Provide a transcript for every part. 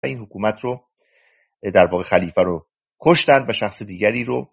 این حکومت رو در واقع خلیفه رو کشتن و شخص دیگری رو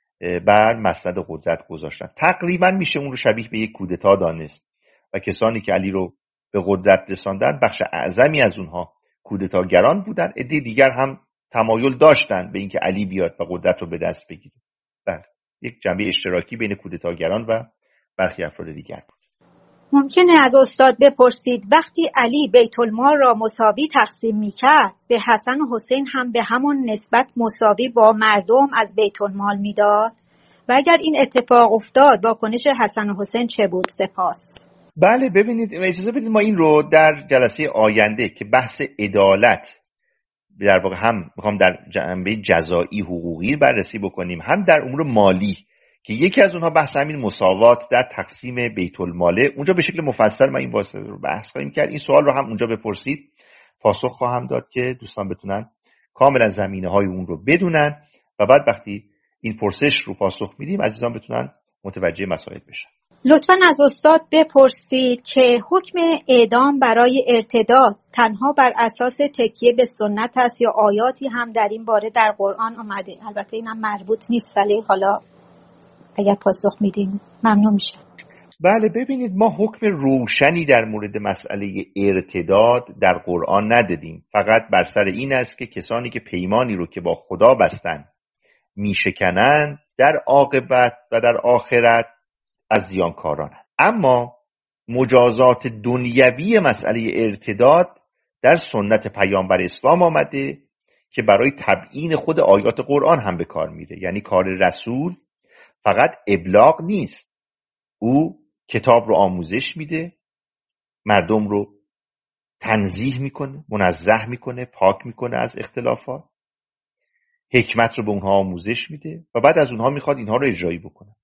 بر مسند قدرت گذاشتن. تقریبا میشه اون رو شبیه به یک کودتا دانست و کسانی که علی رو به قدرت رساندن بخش اعظمی از اونها کودتاگران بودن. عده دیگر هم تمایل داشتن به اینکه علی بیاد و قدرت رو به دست بگیره. بله، یک جنبه اشتراکی بین کودتاگران و برخی افراد دیگر بود. ممکنه از استاد بپرسید وقتی علی بیت المال را مساوی تقسیم میکرد به حسن و حسین هم به همون نسبت مساوی با مردم از بیت المال میداد و اگر این اتفاق افتاد واکنش حسن و حسین چه بود؟ سپاس. بله، ببینید، اجازه بدید ما این رو در جلسه آینده که بحث عدالت در واقع هم میخوام در جنبه جزایی حقوقی بررسی بکنیم، هم در امور مالی که یکی از اونها بحث همین مساوات در تقسیم بیت الماله، اونجا به شکل مفصل ما این واسطه رو بحث خواهیم کرد. این سوال رو هم اونجا بپرسید، پاسخ خواهم داد که دوستان بتونن کاملا زمینه‌های اون رو بدونن و بعد وقتی این پرسش رو پاسخ میدیم عزیزان بتونن متوجه مسائل بشن. لطفاً از استاد بپرسید که حکم اعدام برای ارتداد تنها بر اساس تکیه به سنت است یا آیاتی هم در این باره در قرآن آمده؟ البته اینم مربوط نیست، ولی حالا اگر پاسخ میدین ممنون میشم. بله، ببینید، ما حکم روشنی در مورد مسئله ارتداد در قرآن ندادیم. فقط بر سر این است که کسانی که پیمانی رو که با خدا بستن میشکنن در عاقبت و در آخرت از زیانکارانند. اما مجازات دنیوی مسئله ارتداد در سنت پیامبر اسلام آمده که برای تبیین خود آیات قرآن هم به کار میره. یعنی کار رسول فقط ابلاغ نیست، او کتاب رو آموزش میده، مردم رو تنزیه میکنه، منزه میکنه، پاک میکنه از اختلافات، حکمت رو به اونها آموزش میده و بعد از اونها میخواد اینها رو اجرایی بکنه.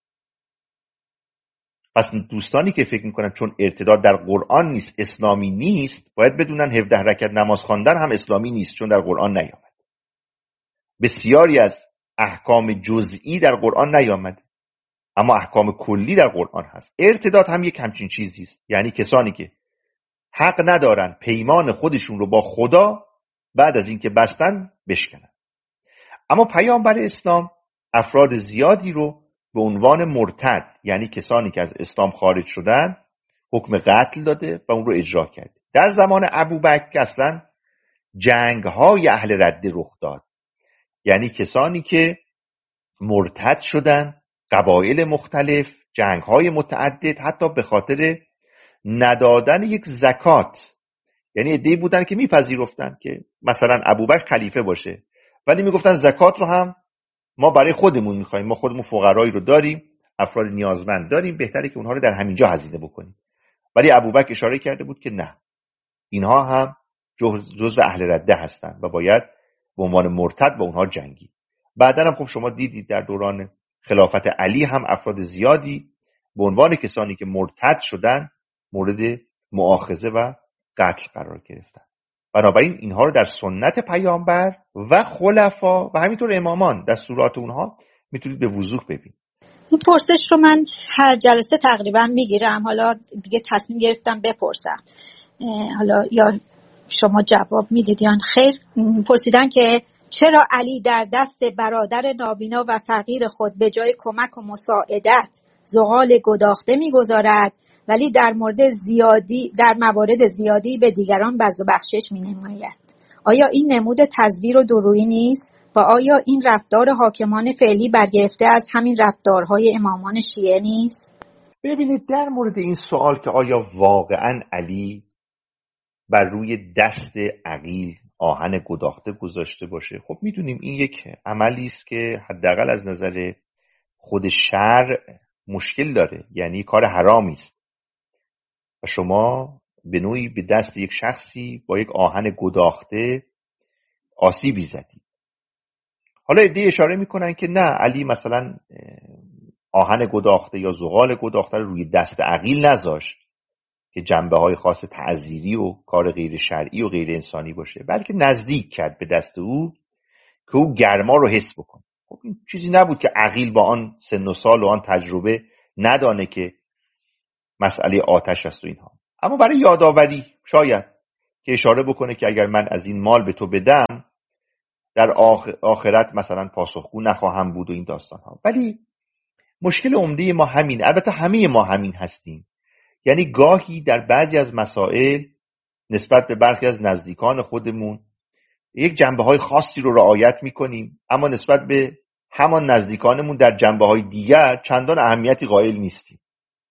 پس دوستانی که فکر میکنن چون ارتداد در قرآن نیست اسلامی نیست، باید بدونن 17 رکعت نماز خواندن هم اسلامی نیست، چون در قرآن نیامد. بسیاری از احکام جزئی در قرآن نیامد، اما احکام کلی در قرآن هست. ارتداد هم یک همچین چیزی است، یعنی کسانی که حق ندارن پیمان خودشون رو با خدا بعد از اینکه بستن بشکنن. اما پیامبر اسلام افراد زیادی رو به عنوان مرتد، یعنی کسانی که از اسلام خارج شدن، حکم قتل داده و اون رو اجرا کرده. در زمان ابوبکر اصلا جنگ‌های اهل رده رخ داد، یعنی کسانی که مرتد شدن، قبایل مختلف، جنگ‌های متعدد، حتی به خاطر ندادن یک زکات. یعنی عده‌ای بودن که میپذیرفتن که مثلا ابوبکر خلیفه باشه، ولی میگفتن زکات رو هم ما برای خودمون میخوایم، ما خودمون فقرایی رو داریم، افراد نیازمند داریم، بهتره که اونها رو در همینجا هزینه بکنیم. ولی ابوبکر اشاره کرده بود که نه، اینها هم جزو اهل رده هستند و باید به عنوان مرتد با اونها جنگی. بعدن هم خب شما دیدید در دوران خلافت علی هم افراد زیادی به عنوان کسانی که مرتد شدن مورد مؤاخذه و قتل قرار گرفتن. بنابراین اینها رو در سنت پیامبر و خلفا و همینطور امامان دستورات اونها میتونید به وضوح ببینید. این پرسش رو من هر جلسه تقریبا میگیرم، حالا دیگه تصمیم گرفتم بپرسم، حالا یا شما جواب میدید یا خیر. پرسیدن که چرا علی در دست برادر نابینا و فقیر خود به جای کمک و مساعدت زغال گداخته میگذارد، ولی در موارد زیادی به دیگران بذل و بخشش مینماید. آیا این نمود تزویر و دورویی نیست؟ و آیا این رفتار حاکمان فعلی برگرفته از همین رفتارهای امامان شیعه نیست؟ ببینید، در مورد این سوال که آیا واقعا علی بر روی دست عقیل آهن گداخته گذاشته باشه، خب میدونیم این یک عملی است که حداقل از نظر خود شرع مشکل داره، یعنی کار حرامی است و شما به نوعی به دست یک شخصی با یک آهن گداخته آسیبی زدید. حالا عده‌ای اشاره میکنن که نه، علی مثلا آهن گداخته یا زغال گداخته رو روی دست عقیل نذاشت که جنبه‌های خاص تعزیری و کار غیر شرعی و غیر انسانی باشه، بلکه نزدیک کرد به دست او که او گرما رو حس بکنه. خب این چیزی نبود که عقیل با آن سن و سال و آن تجربه ندانه که مسئله آتش است و اینها. اما برای یادآوری شاید که اشاره بکنه که اگر من از این مال به تو بدم در آخرت مثلا پاسخگو نخواهم بود و این داستان ها. ولی مشکل عمده ما همین، البته همه ما همین هستیم، یعنی گاهی در بعضی از مسائل نسبت به برخی از نزدیکان خودمون یک جنبه‌های خاصی رو رعایت می‌کنیم، اما نسبت به همان نزدیکانمون در جنبه‌های دیگر چندان اهمیتی قائل نیستیم.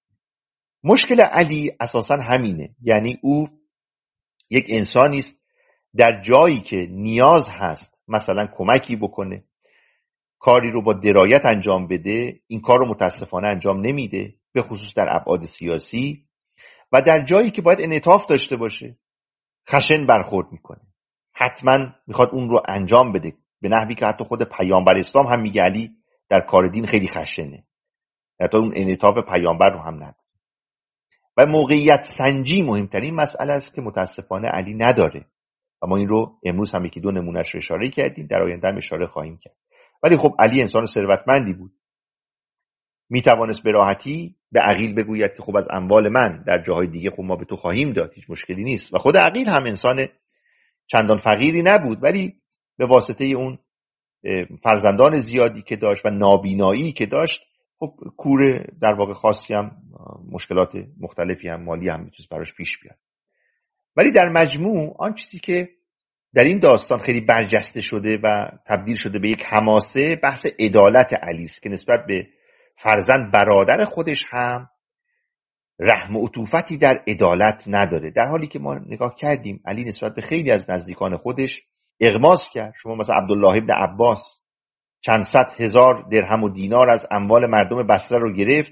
مشکل علی اساساً همینه، یعنی او یک انسانی است در جایی که نیاز هست مثلا کمکی بکنه، کاری رو با درایت انجام بده، این کار رو متاسفانه انجام نمیده، به خصوص در ابعاد سیاسی، و در جایی که باید انعطاف داشته باشه خشن برخورد میکنه، حتما میخواد اون رو انجام بده، به نحوی که حتی خود پیامبر اسلام هم میگه علی در کار دین خیلی خشنه، حتی اون انعطاف پیامبر رو هم نداره. و موقعیت سنجی مهمترین مسئله است که متاسفانه علی نداره و ما این رو امروز هم یکی دو نمونهش رو اشاره کردیم، در آینده هم اشاره خواهیم کرد. ولی خب علی انسان ثروتمندی بود، میتوانست به راحتی به عقیل بگوید که خب از اموال من در جاهای دیگه خب ما به تو خواهیم داد، هیچ مشکلی نیست. و خود عقیل هم انسان چندان فقیری نبود، ولی به واسطه اون فرزندان زیادی که داشت و نابینایی که داشت، خب کور در واقع خاصی هم، مشکلات مختلفی هم مالی هم میتونست براش پیش بیاد. ولی در مجموع آن چیزی که در این داستان خیلی برجسته شده و تبدیل شده به یک حماسه، بحث عدالت علی است که نسبت به فرزند برادر خودش هم رحم و عطوفتی در عدالت نداره، در حالی که ما نگاه کردیم علی نسبت به خیلی از نزدیکان خودش اغماس کرد. شما مثلا عبدالله ابن عباس چند صد هزار درهم و دینار از اموال مردم بصره رو گرفت،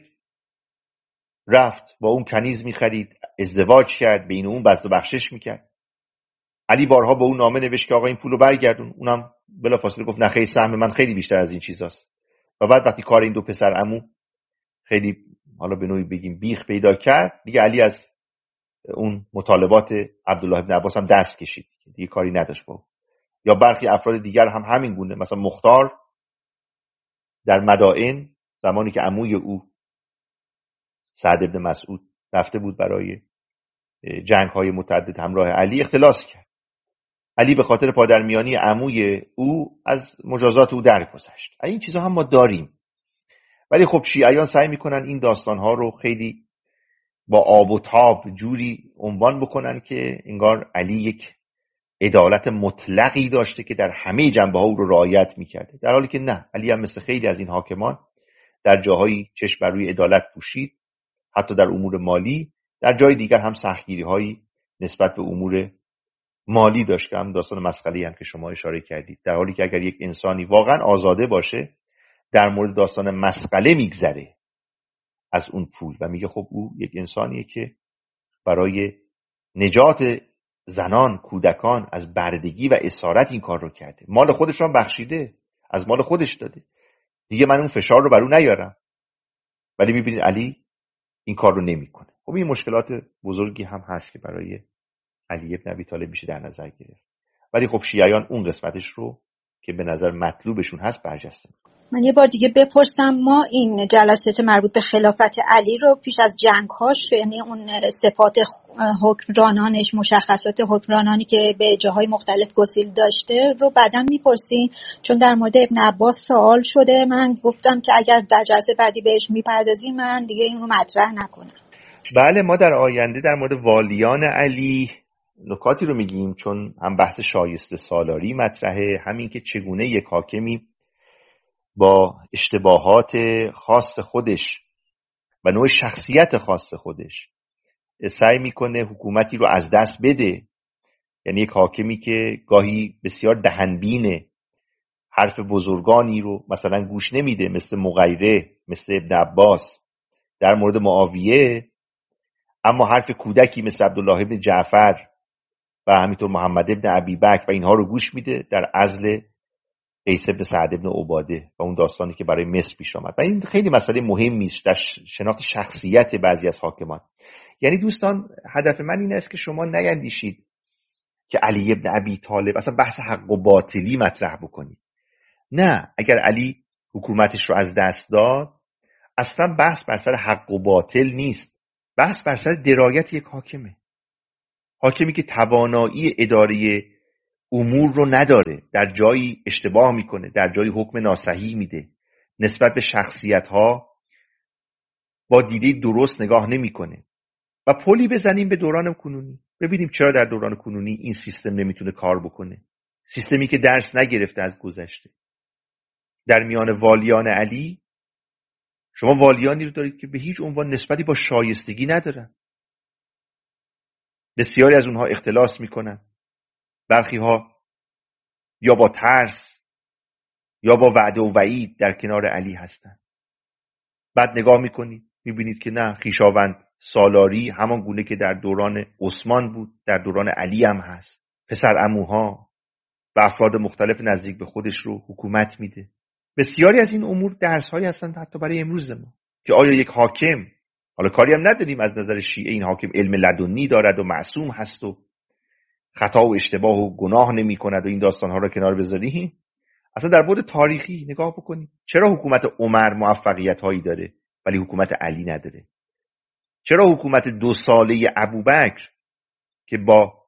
رفت با اون کنیز می‌خرید، ازدواج کرد، بین اون بذل و بخشش می‌کرد. علی بارها به اون نامه نوشت که آقا این پولو برگردون، اونم بلافاصله گفت نه خیلی، سهم من خیلی بیشتر از این چیزاست. و بعد وقتی کار این دو پسر عمو خیلی حالا به نوعی بگیم بیخ پیدا کرد، دیگه علی از اون مطالبات عبدالله ابن عباس هم دست کشید، دیگه کاری نداشت با. یا برخی افراد دیگر هم همین گونه، مثلا مختار در مدائن زمانی که عموی او سعد ابن مسعود رفته بود برای جنگ‌های متعدد همراه علی، اختلاس کرد. علی به خاطر پادرمیانی عموی او از مجازات او درگذشت. این چیزها هم ما داریم، ولی خب شیعیان سعی میکنن این داستانها رو خیلی با آب و تاب جوری عنوان بکنن که انگار علی یک عدالت مطلقی داشته که در همه جنبه‌ها او رو رعایت میکرده، در حالی که نه، علی هم مثل خیلی از این حاکمان در جاهایی چشم بر روی عدالت پوشید، حتی در امور مالی، در جای دیگر هم سختگیری‌هایی نسبت به امور مالی داشت که هم داستان مسئله‌ای هم که شما اشاره کردید، در حالی که اگر یک انسانی واقعا آزاده باشه در مورد داستان مسئله میگذره از اون پول و میگه خب او یک انسانیه که برای نجات زنان، کودکان از بردگی و اسارت این کار رو کرده، مال خودش رو بخشیده، از مال خودش داده، دیگه من اون فشار رو بر اون نیارم. ولی میبینید علی این کار رو نمیکنه. خب این مشکلات بزرگی هم هست که برای علی ابن ابی طالب میشه در نظر گرفت، ولی خب شیعیان اون قسمتش رو که به نظر مطلوبشون هست برجسته میکنه. من یه بار دیگه بپرسم، ما این جلسات مربوط به خلافت علی رو پیش از جنگ‌هاش، یعنی اون صفات حکمرانانش، مشخصات حکمرانانی که به جاهای مختلف گسیل داشته رو بعداً میپرسیم، چون در مورد ابن عباس سوال شده، من گفتم که اگر در جلسه بعدی بهش میپردازیم من دیگه این رو مطرح نکنم. بله، ما در آینده در مورد والیان علی نکاتی رو میگیم، چون هم بحث شایسته سالاری مطرحه، همین که چگونه یک حاکمی با اشتباهات خاص خودش و نوع شخصیت خاص خودش سعی میکنه حکومتی رو از دست بده. یعنی یک حاکمی که گاهی بسیار دهنبینه، حرف بزرگانی رو مثلا گوش نمیده، مثل مغیره، مثل ابن عباس در مورد معاویه، اما حرف کودکی مثل عبدالله ابن جعفر و همینطور محمد ابن ابی بکر و اینها رو گوش میده در عزل قیس ابن سعد ابن عباده و اون داستانی که برای مصر پیش آمد. و این خیلی مسئله مهمی است در شناخت شخصیت بعضی از حاکمان. یعنی دوستان، هدف من این است که شما نیندیشید که علی ابن ابی طالب اصلا بحث حق و باطلی مطرح بکنید. نه، اگر علی حکومتش رو از دست داد، اصلا بحث بر سر حق و باطل نیست، بحث بر سر درایت یک حاکمه. حاکمی که توانایی اداره امور رو نداره، در جایی اشتباه میکنه، در جایی حکم ناصحیح میده، نسبت به شخصیت ها با دیده درست نگاه نمیکنه. و پلی بزنیم به دوران کنونی، ببینیم چرا در دوران کنونی این سیستم نمیتونه کار بکنه. سیستمی که درس نگرفته از گذشته. در میان والیان علی شما والیانی رو دارید که به هیچ عنوان نسبتی با شایستگی ندارن. بسیاری از اونها اختلاس میکنن، برخی ها یا با ترس یا با وعده و وعید در کنار علی هستن. بعد نگاه میکنید میبینید که نه، خویشاوند سالاری همان گونه که در دوران عثمان بود در دوران علی هم هست. پسر عموها و افراد مختلف نزدیک به خودش رو حکومت میده. بسیاری از این امور درس‌هایی هستند حتی برای امروز ما، که آیا یک حاکم، حالا کاری هم نداریم از نظر شیعه این حاکم علم لدنی دارد و معصوم هست و خطا و اشتباه و گناه نمی کند و این داستان‌ها رو کنار بذاریم، اصلا در بعد تاریخی نگاه بکنیم چرا حکومت عمر موفقیت‌هایی داره ولی حکومت علی نداره؟ چرا حکومت 2 ساله ابوبکر که با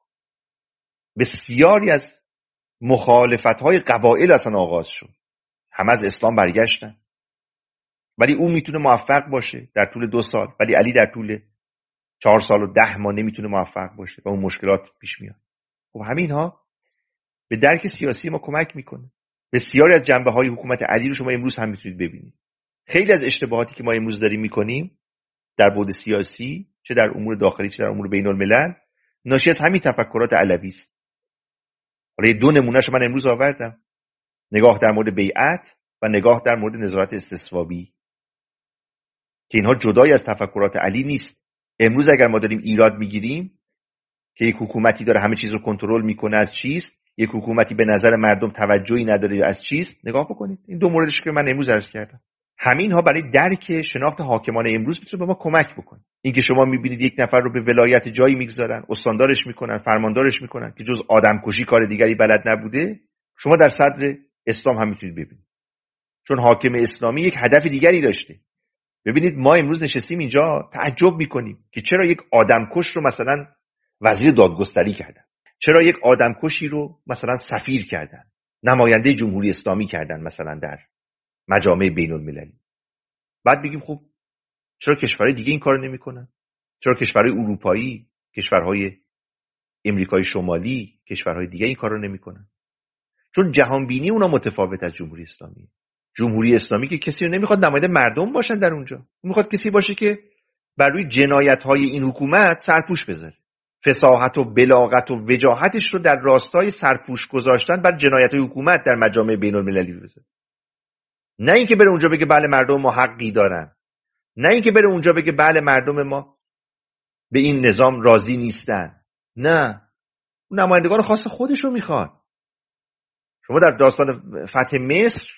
بسیاری از مخالفت‌های قبایل اصلا آغاز شد، همه از اسلام برگشتن، ولی اون میتونه موفق باشه در طول 2 سال، ولی علی در طول 4 سال و 10 ماه نمیتونه موفق باشه و اون مشکلات پیش میاد. خب همینها به درک سیاسی ما کمک میکنه. بسیاری از جنبه‌های حکومت علی رو شما امروز هم میتونید ببینید. خیلی از اشتباهاتی که ما امروز داریم میکنیم در بعد سیاسی، چه در امور داخلی چه در امور بین الملل، ناشی از همین تفکرات علوی است. حالا 2 نمونهش من امروز آوردم، نگاه در مورد بیعت و نگاه در مورد نظارت استصوابی، که اینها جدای از تفکرات علی نیست. امروز اگر ما داریم ایراد میگیریم که یک حکومتی داره همه چیز رو کنترل میکنه از چیست، یک حکومتی به نظر مردم توجهی نداره از چیست، نگاه بکنید این 2 موردش که من امروز عرض کردم، همینها برای درک شناخت حاکمان امروز میتونه به ما کمک بکنه. اینکه شما میبینید یک نفر رو به ولایت جایی میگذارن، استاندارش میکنن، فرماندارش میکنن که جز آدمکشی کار دیگری بلد نبوده، شما در صدر اسلام هم میتونید ببینید، چون حاکم اسلامی یک هدف دیگری داشته. ببینید ما امروز نشستیم اینجا تعجب میکنیم که چرا یک آدمکش رو مثلا وزیر دادگستری کردن، چرا یک آدمکشی رو مثلا سفیر کردن، نماینده جمهوری اسلامی کردن مثلا در مجامع بین المللی. بعد بگیم خب چرا کشورهای دیگه این کارو نمیکنن؟ چرا کشورهای اروپایی، کشورهای امریکای شمالی، کشورهای دیگه این کارو نمیکنن؟ چون جهانبینی اونا متفاوت از جمهوری اسلامی. جمهوری اسلامی که کسی رو نمیخواد نماینده مردم باشن در اونجا، میخواد کسی باشه که بر روی جنایت‌های این حکومت سرپوش بذاره، فصاحت و بلاغت و وجاهتش رو در راستای سرپوش گذاشتن بر جنایت‌های حکومت در مجامع بین‌المللی بذاره. نه اینکه بره اونجا بگه بله مردم ما حقی دارن، نه اینکه بره اونجا بگه بله مردم ما به این نظام راضی نیستن. نه، اون نمایندگان خاص خودش رو میخواد. شما در داستان فتح مصر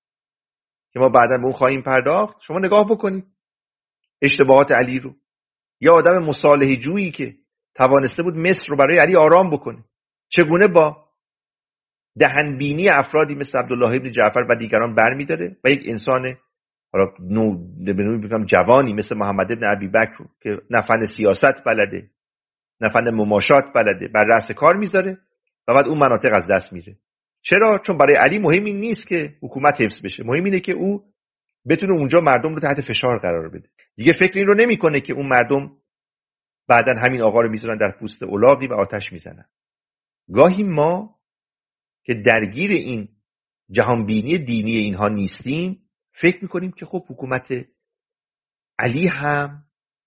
که ما بعدا به اون خواهیم پرداخت، شما نگاه بکنید اشتباهات علی رو. یا آدم مصالحه جویی که توانسته بود مصر رو برای علی آرام بکنه، چگونه با دهنبینی افرادی مثل عبدالله ابن جعفر و دیگران برمی‌داره و یک انسان حالا بگم جوانی مثل محمد ابن ابی بکر رو که نه فن سیاست بلده نه فن مماشات بلده بر رأس کار میذاره و بعد اون مناطق از دست میره. چرا؟ چون برای علی مهم این نیست که حکومت حفظ بشه، مهم اینه که او بتونه اونجا مردم رو تحت فشار قرار بده. دیگه فکر این رو نمیکنه که اون مردم بعدن همین آقا رو میذارن در پوست الاغی و آتش میزنن. گاهی ما که درگیر این جهانبینی دینی اینها نیستیم فکر میکنیم که خب حکومت علی هم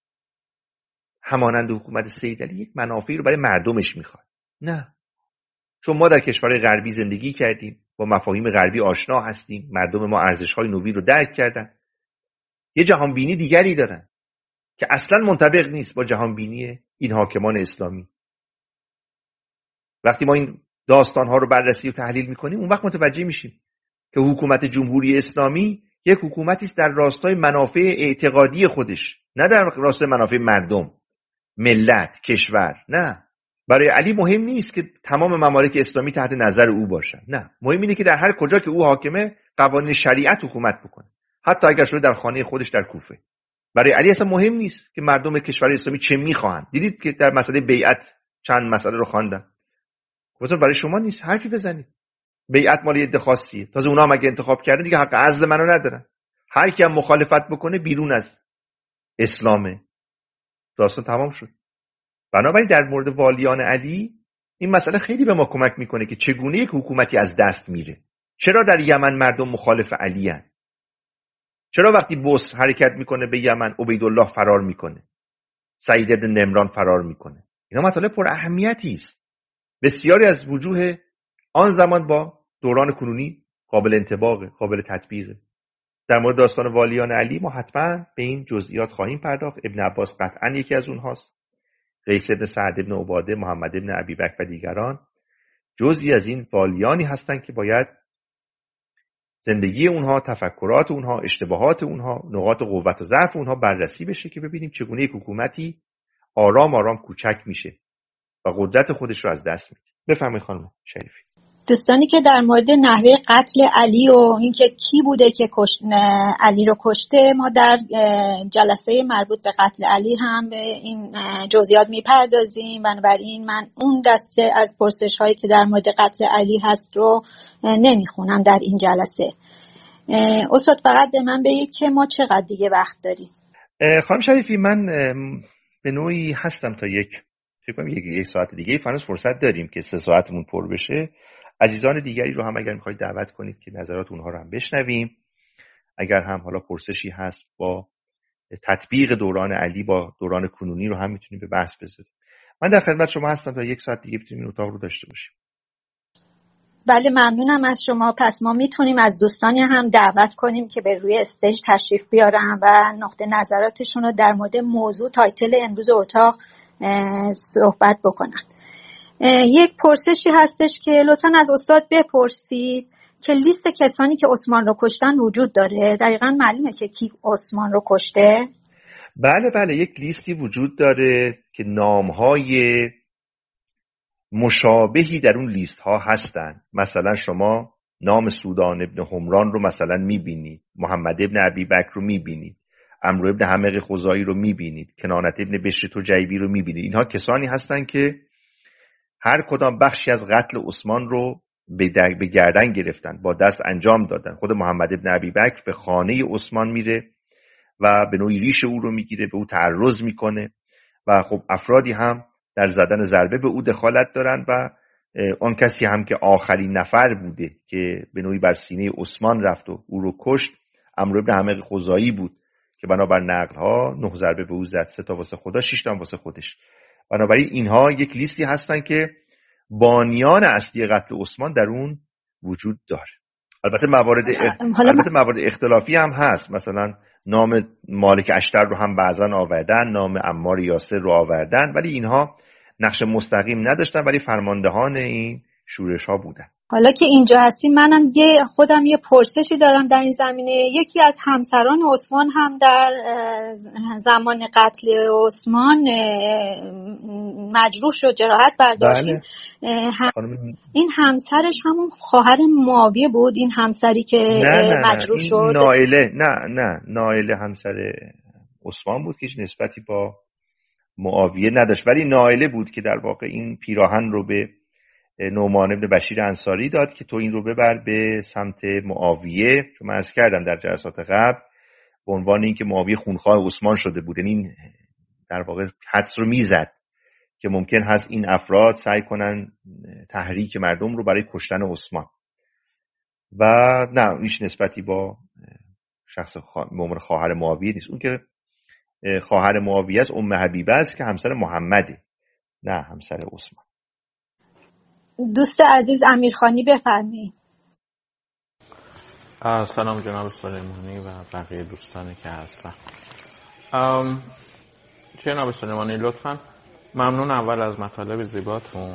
همانند حکومت سید علی یک منافعی رو برای مردمش میخواد. نه، چون ما در کشورهای غربی زندگی کردیم، با مفاهیم غربی آشنا هستیم، مردم ما ارزش‌های نوین رو درک کردن، یه جهانبینی دیگری دارن که اصلا منطبق نیست با جهانبینی این حاکمان اسلامی. وقتی ما این داستان‌ها رو بررسی و تحلیل می‌کنیم اون وقت متوجه میشیم که حکومت جمهوری اسلامی یک حکومتی است در راستای منافع اعتقادی خودش، نه در راستای منافع مردم، ملت، کشور. نه، برای علی مهم نیست که تمام ممالک اسلامی تحت نظر او باشن. نه، مهم اینه که در هر کجا که او حاکمه قوانین شریعت حکومت بکنه، حتی اگر شده در خانه خودش در کوفه. برای علی اصلا مهم نیست که مردم کشور اسلامی چه میخواهند. دیدید که در مسئله بیعت چند مسئله رو خواندم. گفتم برای شما نیست، حرفی بزنید. بیعت مال عده خاصیه. تازه اونا هم اگه انتخاب کردن دیگه حق عزل منو ندارن. هر کی هم مخالفت بکنه بیرون از اسلامه. داستان تمام شد. بنابراین در مورد والیان علی این مسئله خیلی به ما کمک میکنه که چگونه یک حکومتی از دست میره. چرا در یمن مردم مخالف علی هن؟ چرا وقتی بصر حرکت میکنه به یمن عبیدالله فرار میکنه، سعید بن نمران فرار میکنه؟ اینا مطالب پر اهمیتی است. بسیاری از وجوه آن زمان با دوران کنونی قابل انطباقه، قابل تطبیقه. در مورد داستان والیان علی ما حتما به این جزئیات خواهیم پرداخت. ابن عباس قطعا یکی از اونهاست. قیس بن سعد بن عباده، محمد بن ابی بکر و دیگران جزئی از این والیانی هستند که باید زندگی اونها، تفکرات اونها، اشتباهات اونها، نقاط قوت و ضعف اونها بررسی بشه که ببینیم چگونه یک حکومتی آرام آرام کوچک میشه و قدرت خودش رو از دست میده. بفرمایید خانم شریفی. دوستانی که در مورد نحوه قتل علی و اینکه کی بوده که علی رو کشته، ما در جلسه مربوط به قتل علی هم به این جزئیات میپردازیم. بنابراین من اون دسته از پرسش هایی که در مورد قتل علی هست رو نمیخونم در این جلسه. استاد فقط به من بگید که ما چقدر دیگه وقت داریم. خانم شریفی، من به نوعی هستم تا فکر کنم یک ساعت دیگه فانوس فرصت داریم که 3 ساعتمون پر بشه. عزیزان دیگری رو هم اگر میخواید دعوت کنید که نظرات اونها رو هم بشنویم. اگر هم حالا پرسشی هست با تطبیق دوران علی با دوران کنونی رو هم میتونیم به بحث بذاریم. من در خدمت شما هستم تا 1 ساعت دیگه بتونیم این اتاق رو داشته باشیم. بله، ممنونم از شما. پس ما میتونیم از دوستانی هم دعوت کنیم که به روی استیج تشریف بیارن و نقطه نظراتشون رو در مورد موضوع تایتل امروز اتاق صحبت بکنن. یک پرسشی هستش که لطفاً از استاد بپرسید که لیست کسانی که عثمان رو کشتن وجود داره؟ دقیقاً معلومه که کی عثمان رو کشته؟ بله، یک لیستی وجود داره که نامهای مشابهی در اون لیست ها هستن. مثلا شما نام سودان ابن حمران رو مثلا میبینید، محمد ابن ابی بکر رو میبینید، عمرو ابن حمق خزاعی رو میبینید، کنانت ابن بشر تجیبی رو میبینید. اینها کسانی هستن که هر کدام بخشی از قتل عثمان رو به گردن گرفتن، با دست انجام دادن. خود محمد ابن ابی بکر به خانه عثمان میره و به نوعی ریش او رو میگیره، به او تعرض میکنه و خب افرادی هم در زدن ضربه به او دخالت دارن و آن کسی هم که آخرین نفر بوده که به نوعی بر سینه عثمان رفت و او رو کشت، عمرو بن حمق خزاعی بود که بنابر نقل‌ها 9 ضربه به او زد، 3 تا واسه خدا، 6 تا واسه خودش. بنابراین اینها یک لیستی هستن که بانیان اصلی قتل عثمان در اون وجود داره. البته موارد اختلافی هم هست. مثلا نام مالک اشتر رو هم بعضن آوردن، نام عمار یاسر رو آوردن، ولی اینها نقش مستقیم نداشتن، ولی فرماندهان این شورش ها بودن. حالا که اینجا هستیم، منم خودم یه پرسشی دارم در این زمینه. یکی از همسران عثمان هم در زمان قتل عثمان مجروح شد، جراحت برداشت. بله. این همسرش همون خواهر معاویه بود، این همسری که مجروح شد؟ نائله همسر عثمان بود که هیچ نسبتی با معاویه نداشت، ولی نائله بود که در واقع این پیراهن رو به نعمان بن بشیر انصاری داد که تو این رو ببر به سمت معاویه، چون من عرض کردم در جلسات قبل به عنوان اینکه معاویه خونخواه عثمان شده بود. این در واقع حدس رو میزد که ممکن هست این افراد سعی کنن تحریک مردم رو برای کشتن عثمان و نه، هیچ نسبتی با شخص خواهر معاویه نیست. اون که خواهر معاویه است ام حبیبه است که همسر محمده، نه همسر عثمان. دوست عزیز امیرخانی بفرمایید. سلام جناب سلیمانی و بقیه دوستانی که هستن. جناب سلیمانی لطفاً ممنون اول از مطالب زیباتون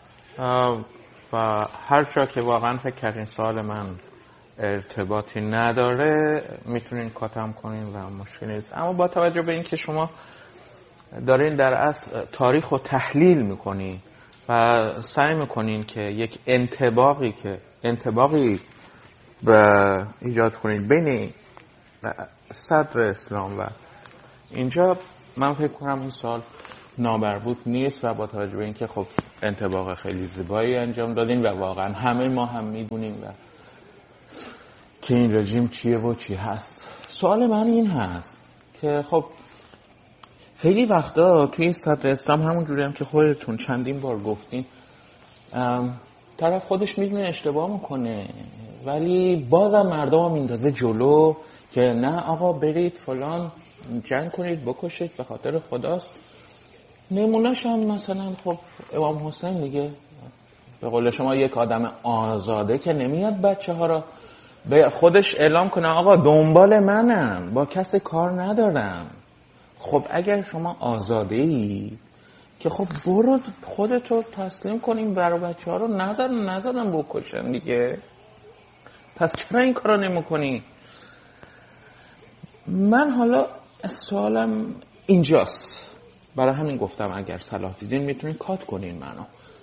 و هر جا که واقعا فکر کردین سوال من ارتباطی نداره میتونین کاتم کنین و مشکلی نیست. اما با توجه به اینکه شما دارین در اصل تاریخ رو تحلیل میکنین و سعی میکنین که یک انطباقی ایجاد کنین بین صدر اسلام و اینجا، من فکر کنم این سوال نامربوط نیست و با توجه به اینکه خب انطباق خیلی زیبایی انجام دادین و واقعا همه ما هم میدونیم و که این رژیم چیه و چی هست. سوال من این هست که خب خیلی وقتا توی این صدر اسلام همون جوری هم که خودتون چندین بار گفتین طرف خودش میدونه اشتباه میکنه ولی بازم مردم هم میندازه جلو که نه آقا برید فلان جنگ کنید بکشید به خاطر خداست. نمونهش هم مثلا خب امام حسین دیگه، به قول شما یک آدم آزاده که نمیاد بچه ها را به خودش اعلام کنه آقا دنبال منم با کسی کار ندارم. خب اگر شما آزاده ای که خب برو خودتو تسلیم کنیم برای بچه ها رو نذارن بکشن دیگه، پس چرا این کارا نمی کنی؟ من حالا سوالم اینجاست، برای همین گفتم اگر صلاح دیدین میتونین کات کنین منو.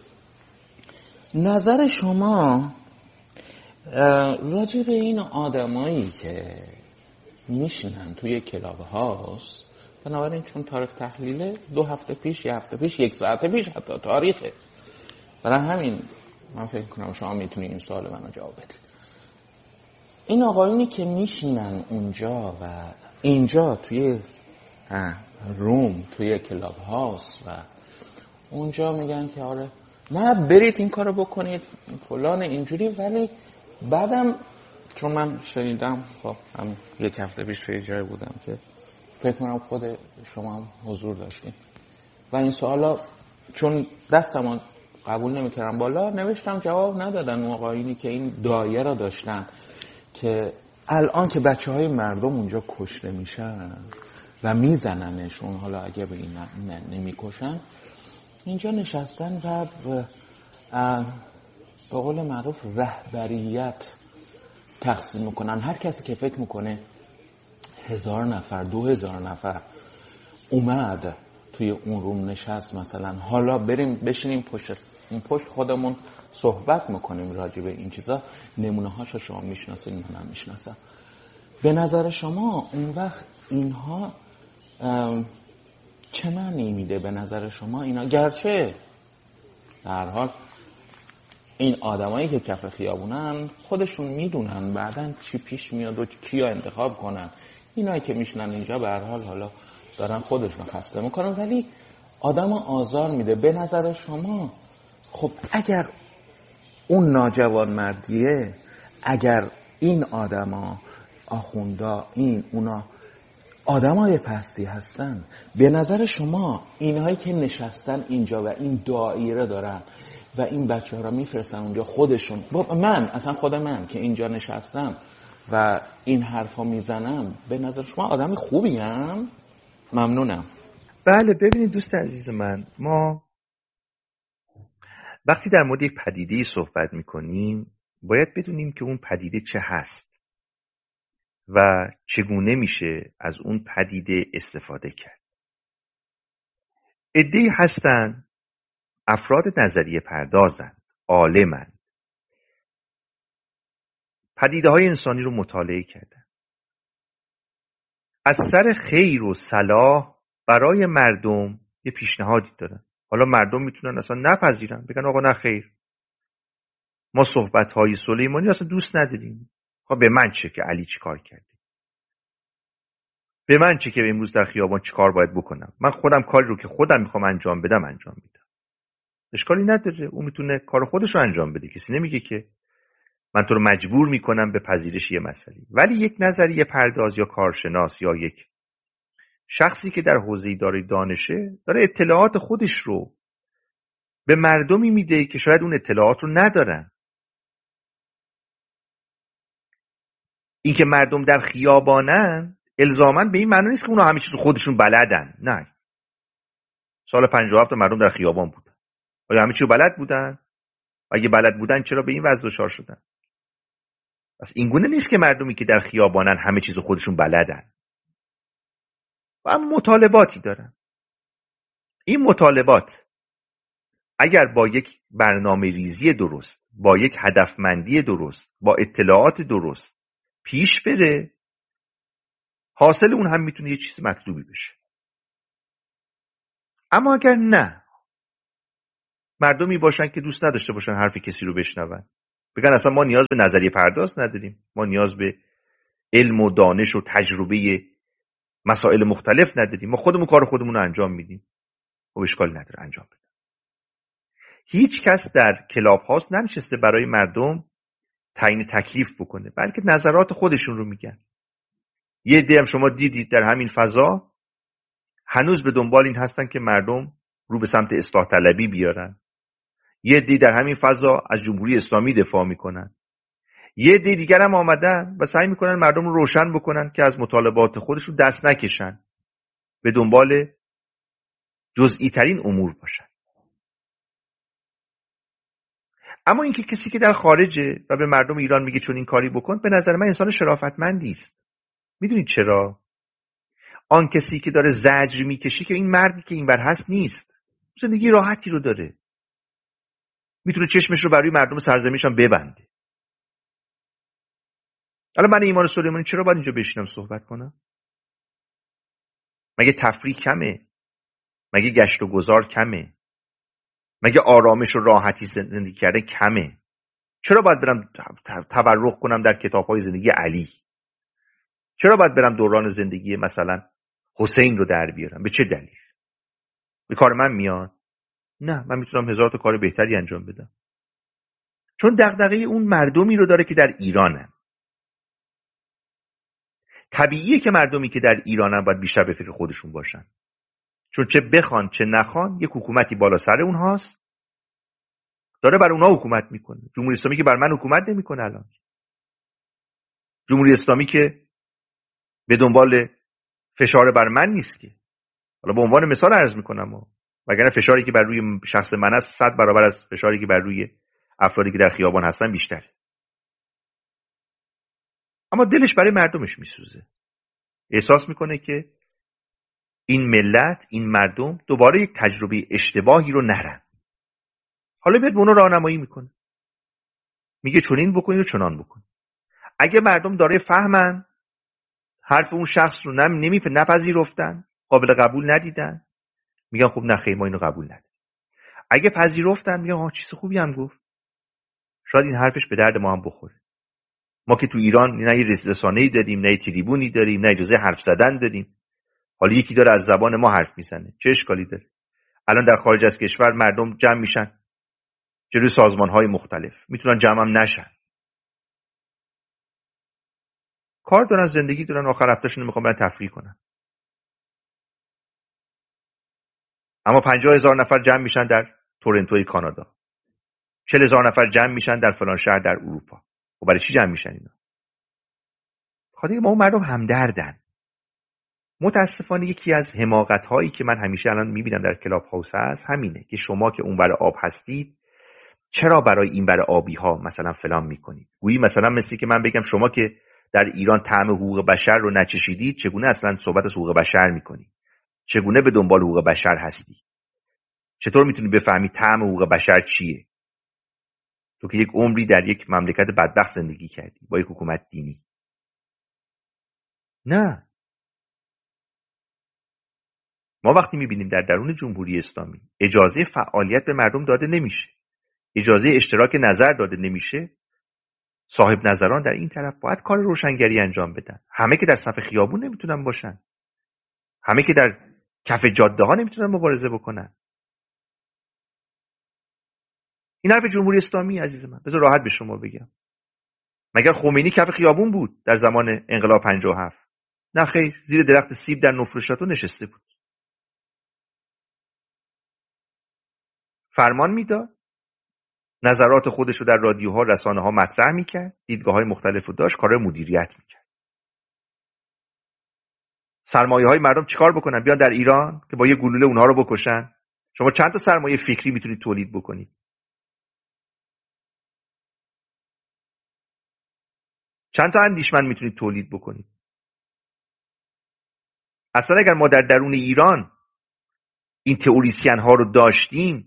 نظر شما راجع به این آدمایی که میشینن توی کلاب هاست، بنابراین چون تاریخ تحلیله 2 هفته پیش، 1 هفته پیش، 1 ساعت پیش حتی تاریخه، برای همین من فکر کنم شما میتونید این سوال منو جواب بدید. این آقایونی که میشینن اونجا و اینجا توی روم توی کلاب هاست و اونجا میگن که آره نه برید این کارو بکنید فلان اینجوری، ولی بعدم چون من شنیدم خب هم 1 هفته پیش توی جای بودم که فکر کنم خود شما هم حضور داشتین و این سوالا چون دستم قبول نمیکردم بالا نوشتم جواب ندادن اون آقایونی که این دایره را داشتن که الان که بچه های مردم اونجا کشته میشن و میزننشون، حالا اگه به این نمیکشن اینجا نشستن و به قول معروف رهبریت تقسیم میکنن. هر کسی که فکر میکنه 1000 نفر 2000 نفر اومد توی اون روم نشست مثلا حالا بریم بشینیم پشت خودمون صحبت میکنیم راجع به این چیزا، نمونه هاشو شما میشناسید منم میشناسم. به نظر شما اون وقت اینها چه معنی میده به نظر شما اینا؟ گرچه در حال این آدمایی که کف خیابونن خودشون میدونن بعدن چی پیش میاد و کیا انتخاب کنن، اینایی که میشنن اینجا به هر حال حالا دارن خودشون خسته میکنن، ولی آدم آزار میده. به نظر شما خب اگر اون ناجوان مردیه، اگر این آدما آخوندا اونا آدمای پستی هستن، به نظر شما اینهایی که نشستن اینجا و این دایره دارن و این بچه ها را میفرستن اونجا خودشون، من اصلا خود من که اینجا نشستم و این حرفا میزنم، به نظر شما آدم خوبیم؟ ممنونم. بله ببینید دوست عزیز من، ما وقتی در مورد یک پدیده صحبت میکنیم باید بدونیم که اون پدیده چه هست و چگونه میشه از اون پدیده استفاده کرد. عده‌ای هستن افراد نظریه پردازن، عالمن، پدیده های انسانی رو مطالعه کردن، از سر خیر و صلاح برای مردم یه پیشنهادی دارن. حالا مردم میتونن اصلا نپذیرن، بگن آقا نه خیر، ما صحبت های سلیمانی اصلا دوست نداریم، خب به من چه که علی چی کار کرده، به من چه که امروز در خیابان چی کار باید بکنم، من خودم کاری رو که خودم میخوام انجام بدم انجام میدم. اشکالی نداره، اون میتونه کار خودش رو انجام بده، کسی نمیگه که من تو رو مجبور میکنم به پذیرش یه مسئله. ولی یک نظریه پرداز یا کارشناس یا یک شخصی که در حوزه دانشه داره اطلاعات خودش رو به مردمی میده که شاید اون اطلاعات رو ندارن. این که مردم در خیابانن الزاماً به این معنی نیست که اونا همه چیز خودشون بلدن. نه، سال 57 مردم در خیابان بودن، آیا همه چیز بلد بودن؟ اگه بلد بودن چرا به این وضع دچار شدن؟ پس این گونه نیست که مردمی که در خیابانن همه چیز خودشون بلدن و هم مطالباتی دارن. این مطالبات اگر با یک برنامه ریزی درست، با یک هدفمندی درست، با اطلاعات درست پیش بره، حاصل اون هم میتونه یه چیز مطلوبی بشه. اما اگر نه، مردمی باشن که دوست نداشته باشن حرف کسی رو بشنون، بگن اصلا ما نیاز به نظریه پرداز نداریم، ما نیاز به علم و دانش و تجربه مسائل مختلف نداریم، ما خودمون کار خودمون رو انجام میدیم، خب اشکال نداره انجام بدیم. هیچ کس در کلاب هاوس ننشسته برای مردم تعیین تکلیف بکنه، بلکه نظرات خودشون رو میگن. یه عده هم شما دیدید در همین فضا هنوز به دنبال این هستن که مردم رو به سمت اصلاح طلبی بیارن. یه عده در همین فضا از جمهوری اسلامی دفاع میکنن. یه عده دیگر هم آمدن و سعی میکنن مردم رو روشن بکنن که از مطالبات خودشون دست نکشن، به دنبال جزئی ترین امور باشن. اما اینکه کسی که در خارجه و به مردم ایران میگه چون این کاری بکن، به نظر من انسان شرافتمندی است. میدونید چرا؟ آن کسی که داره زجر میکشه که این مردی که اینور هست نیست، زندگی راحتی رو داره، میتونه چشمش رو برای مردم سرزمینش هم ببنده. الان من ایمان سلیمانی چرا باید اینجا بشینم صحبت کنم؟ مگه تفریح کمه؟ مگه گشت و گذار کمه؟ مگه آرامش و راحتی زندگی کرده کمه؟ چرا باید برم تورق کنم در کتاب‌های زندگی علی؟ چرا باید برم دوران زندگی مثلا حسین رو در بیارم؟ به چه دلیل؟ به کار من میاد؟ نه، من میتونم هزار تا کار بهتری انجام بدم. چون دغدغه اون مردمی رو داره که در ایرانن. طبیعیه که مردمی که در ایرانن باید بیشتر به فکر خودشون باشن. چون چه بخوان چه نخوان یک حکومتی بالا سر اونهاست، داره بر اونها حکومت میکنه. جمهوری اسلامی که بر من حکومت نمیکنه الان. جمهوری اسلامی که به دنبال فشار بر من نیست که. حالا به عنوان مثال عرض میکنم، وگرنه فشاری که بر روی شخص من است 100 برابر از فشاری که بر روی افرادی که در خیابان هستن بیشتره. اما دلش برای مردمش میسوزه. احساس میکنه که این ملت، این مردم دوباره یک تجربه اشتباهی رو نرن. حالا بیاد به اونو راهنمایی میکنه. میگه چنین بکنید و چنان بکنید. اگه مردم داره فهمن، حرف اون شخص رو نپذیرفتن، قابل قبول ندیدن، میگن خب نه خیر ما اینو قبول نداریم. اگه پذیرفتن میگن ها چیز خوبی هم گفت، شاید این حرفش به درد ما هم بخوره. ما که تو ایران نه یه رسانه‌ای داریم، نه یه تریبونی داریم، نه اجازه حرف زدن داریم. حالا یکی داره از زبان ما حرف میزنه، چه اشکالی داره؟ الان در خارج از کشور مردم جمع میشن جلوی سازمان‌های مختلف، میتونن جمع هم نشن. کار دارن، زندگی دارن، آخر هفتهشون میخوان برن تفریح کنن. اما 50,000 نفر جمع میشن در تورنتوی کانادا. 40,000 نفر جمع میشن در فلان شهر در اروپا. و برای چی جمع میشن اینا؟ خاطر ما اون مردم همدردن. متاسفانه یکی از حماقت‌هایی که من همیشه الان میبینم در کلاب هاوس هست همینه که شما که اون بر آب هستید چرا برای این بر آبی ها مثلا فلان میکنید؟ گویی مثلا مثلی که من بگم شما که در ایران طعم حقوق بشر رو نچشیدید چگونه اصلا صحبت از حقوق بشر میکنید؟ چگونه به دنبال حقوق بشر هستی؟ چطور میتونی بفهمی طعم حقوق بشر چیه؟ تو که یک عمری در یک مملکت بدبخت زندگی کردی با یک حکومت دینی. نه، ما وقتی میبینیم در درون جمهوری اسلامی اجازه فعالیت به مردم داده نمیشه، اجازه اشتراک نظر داده نمیشه، صاحب نظران در این طرف باید کار روشنگری انجام بدن. همه که در صف خیابون نمیتونن باشن، همه که در کف جاده ها نمیتونن مبارزه بکنن. این حرف جمهوری اسلامی عزیز من. بذار راحت به شما بگم، مگر خمینی کف خیابون بود در زمان انقلاب 57؟ نه خیر، زیر درخت سیب در نفرشاتو نشسته بود. فرمان میداد، نظرات خودش رو در رادیوها، رسانه‌ها مطرح میکرد، دیدگاه‌های مختلف رو داشت، کارهای مدیریت میکرد. سرمایه‌های مردم چیکار بکنن؟ بیان در ایران که با یه گلوله اونها رو بکشن؟ شما چند تا سرمایه فکری میتونید تولید بکنید؟ چند تا اندیشمند میتونید تولید بکنید؟ اصلا اگر ما در درون ایران این تئوریسین ها رو داشتیم،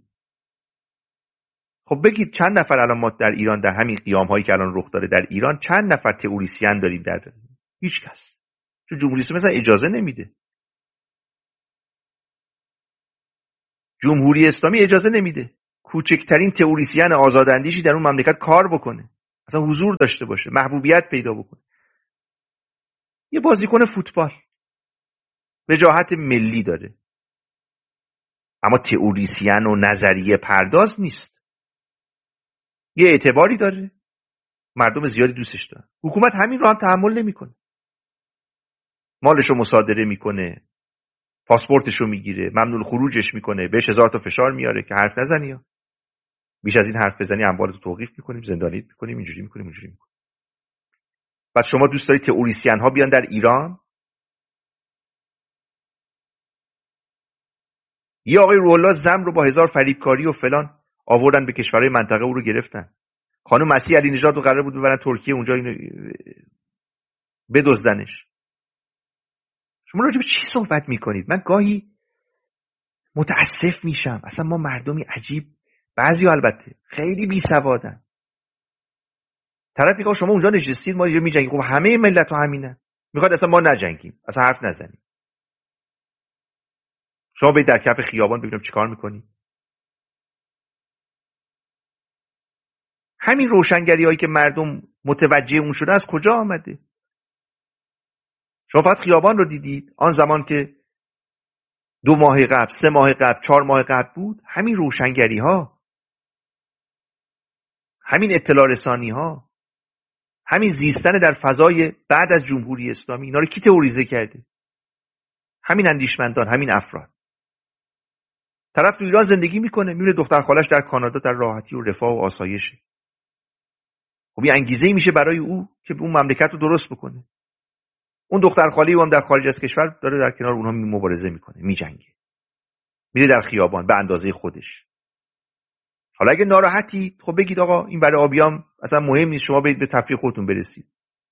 خب بگید چند نفر الان ما در ایران در همین قیام هایی که الان رخ داره در ایران چند نفر تئوریسین داریم؟ در هیچ کس. چون جمهوری اسلامی مثلا اجازه نمیده. جمهوری اسلامی اجازه نمیده کوچکترین تئوریسین آزاداندیشی در اون مملکت کار بکنه، اصلا حضور داشته باشه، محبوبیت پیدا بکنه. یه بازیکن فوتبال وجاهت ملی داره، اما تئوریسین و نظریه پرداز نیست. یه اعتباری داره، مردم زیادی دوستش دارن. حکومت همین رو هم تحمل نمیکنه، مالش رو مصادره میکنه، پاسپورتش رو میگیره، ممنوع خروجش میکنه، بهش 1000 تا فشار میاره که حرف نزنی، یا بیش از این حرف بزنی اموالتو توقیف میکنیم، زندانیت میکنیم، اینجوری میکنیم اونجوری میکنیم. بعد شما دوست دارید تئوریسین ها بیان در ایران؟ یه آقای روح‌الله زم رو با 1000 فریبکاری و فلان آوردن به کشورهای منطقه، او رو گرفتن. خانم مسیح علی نژاد رو قرار بود ببرن ترکیه، اونجا اینو بدزدنش. شما راجع به چی صحبت میکنید؟ من گاهی متاسف میشم. اصلا ما مردمی عجیب، بعضی البته خیلی بی سوادن. طرف میگه شما اونجا نشستید ما اینجا میجنگیم. خب همه ملت ها همینن، میخواد اصلا ما نجنگیم، اصلا حرف نزنیم. شما برید در کف خیابان ببینم چیکار میکنید. همین روشنگری هایی که مردم متوجه اون شده از کجا آمده؟ شما فقط خیابان رو دیدید آن زمان که 2 ماه قبل، 3 ماه قبل، 4 ماه قبل بود. همین روشنگری ها، همین اطلاع رسانی ها، همین زیستن در فضای بعد از جمهوری اسلامی، اینا رو کی تئوریزه کرده؟ همین اندیشمندان، همین افراد. طرف تو ایران زندگی میکنه، میبینه دختر خالش در کانادا در راحتی و رفاه و آسایشه. خب این انگیزه‌ای میشه برای او که اون مملکت رو درست بکنه. اون دختر خالی او هم در خارج از کشور داره در کنار اونها مبارزه میکنه، میجنگه، میره در خیابان به اندازه خودش. حالا اگه ناراحتید خب بگید آقا این برای آبیام اصلا مهم نیست، شما برید به تفریح خودتون برسید.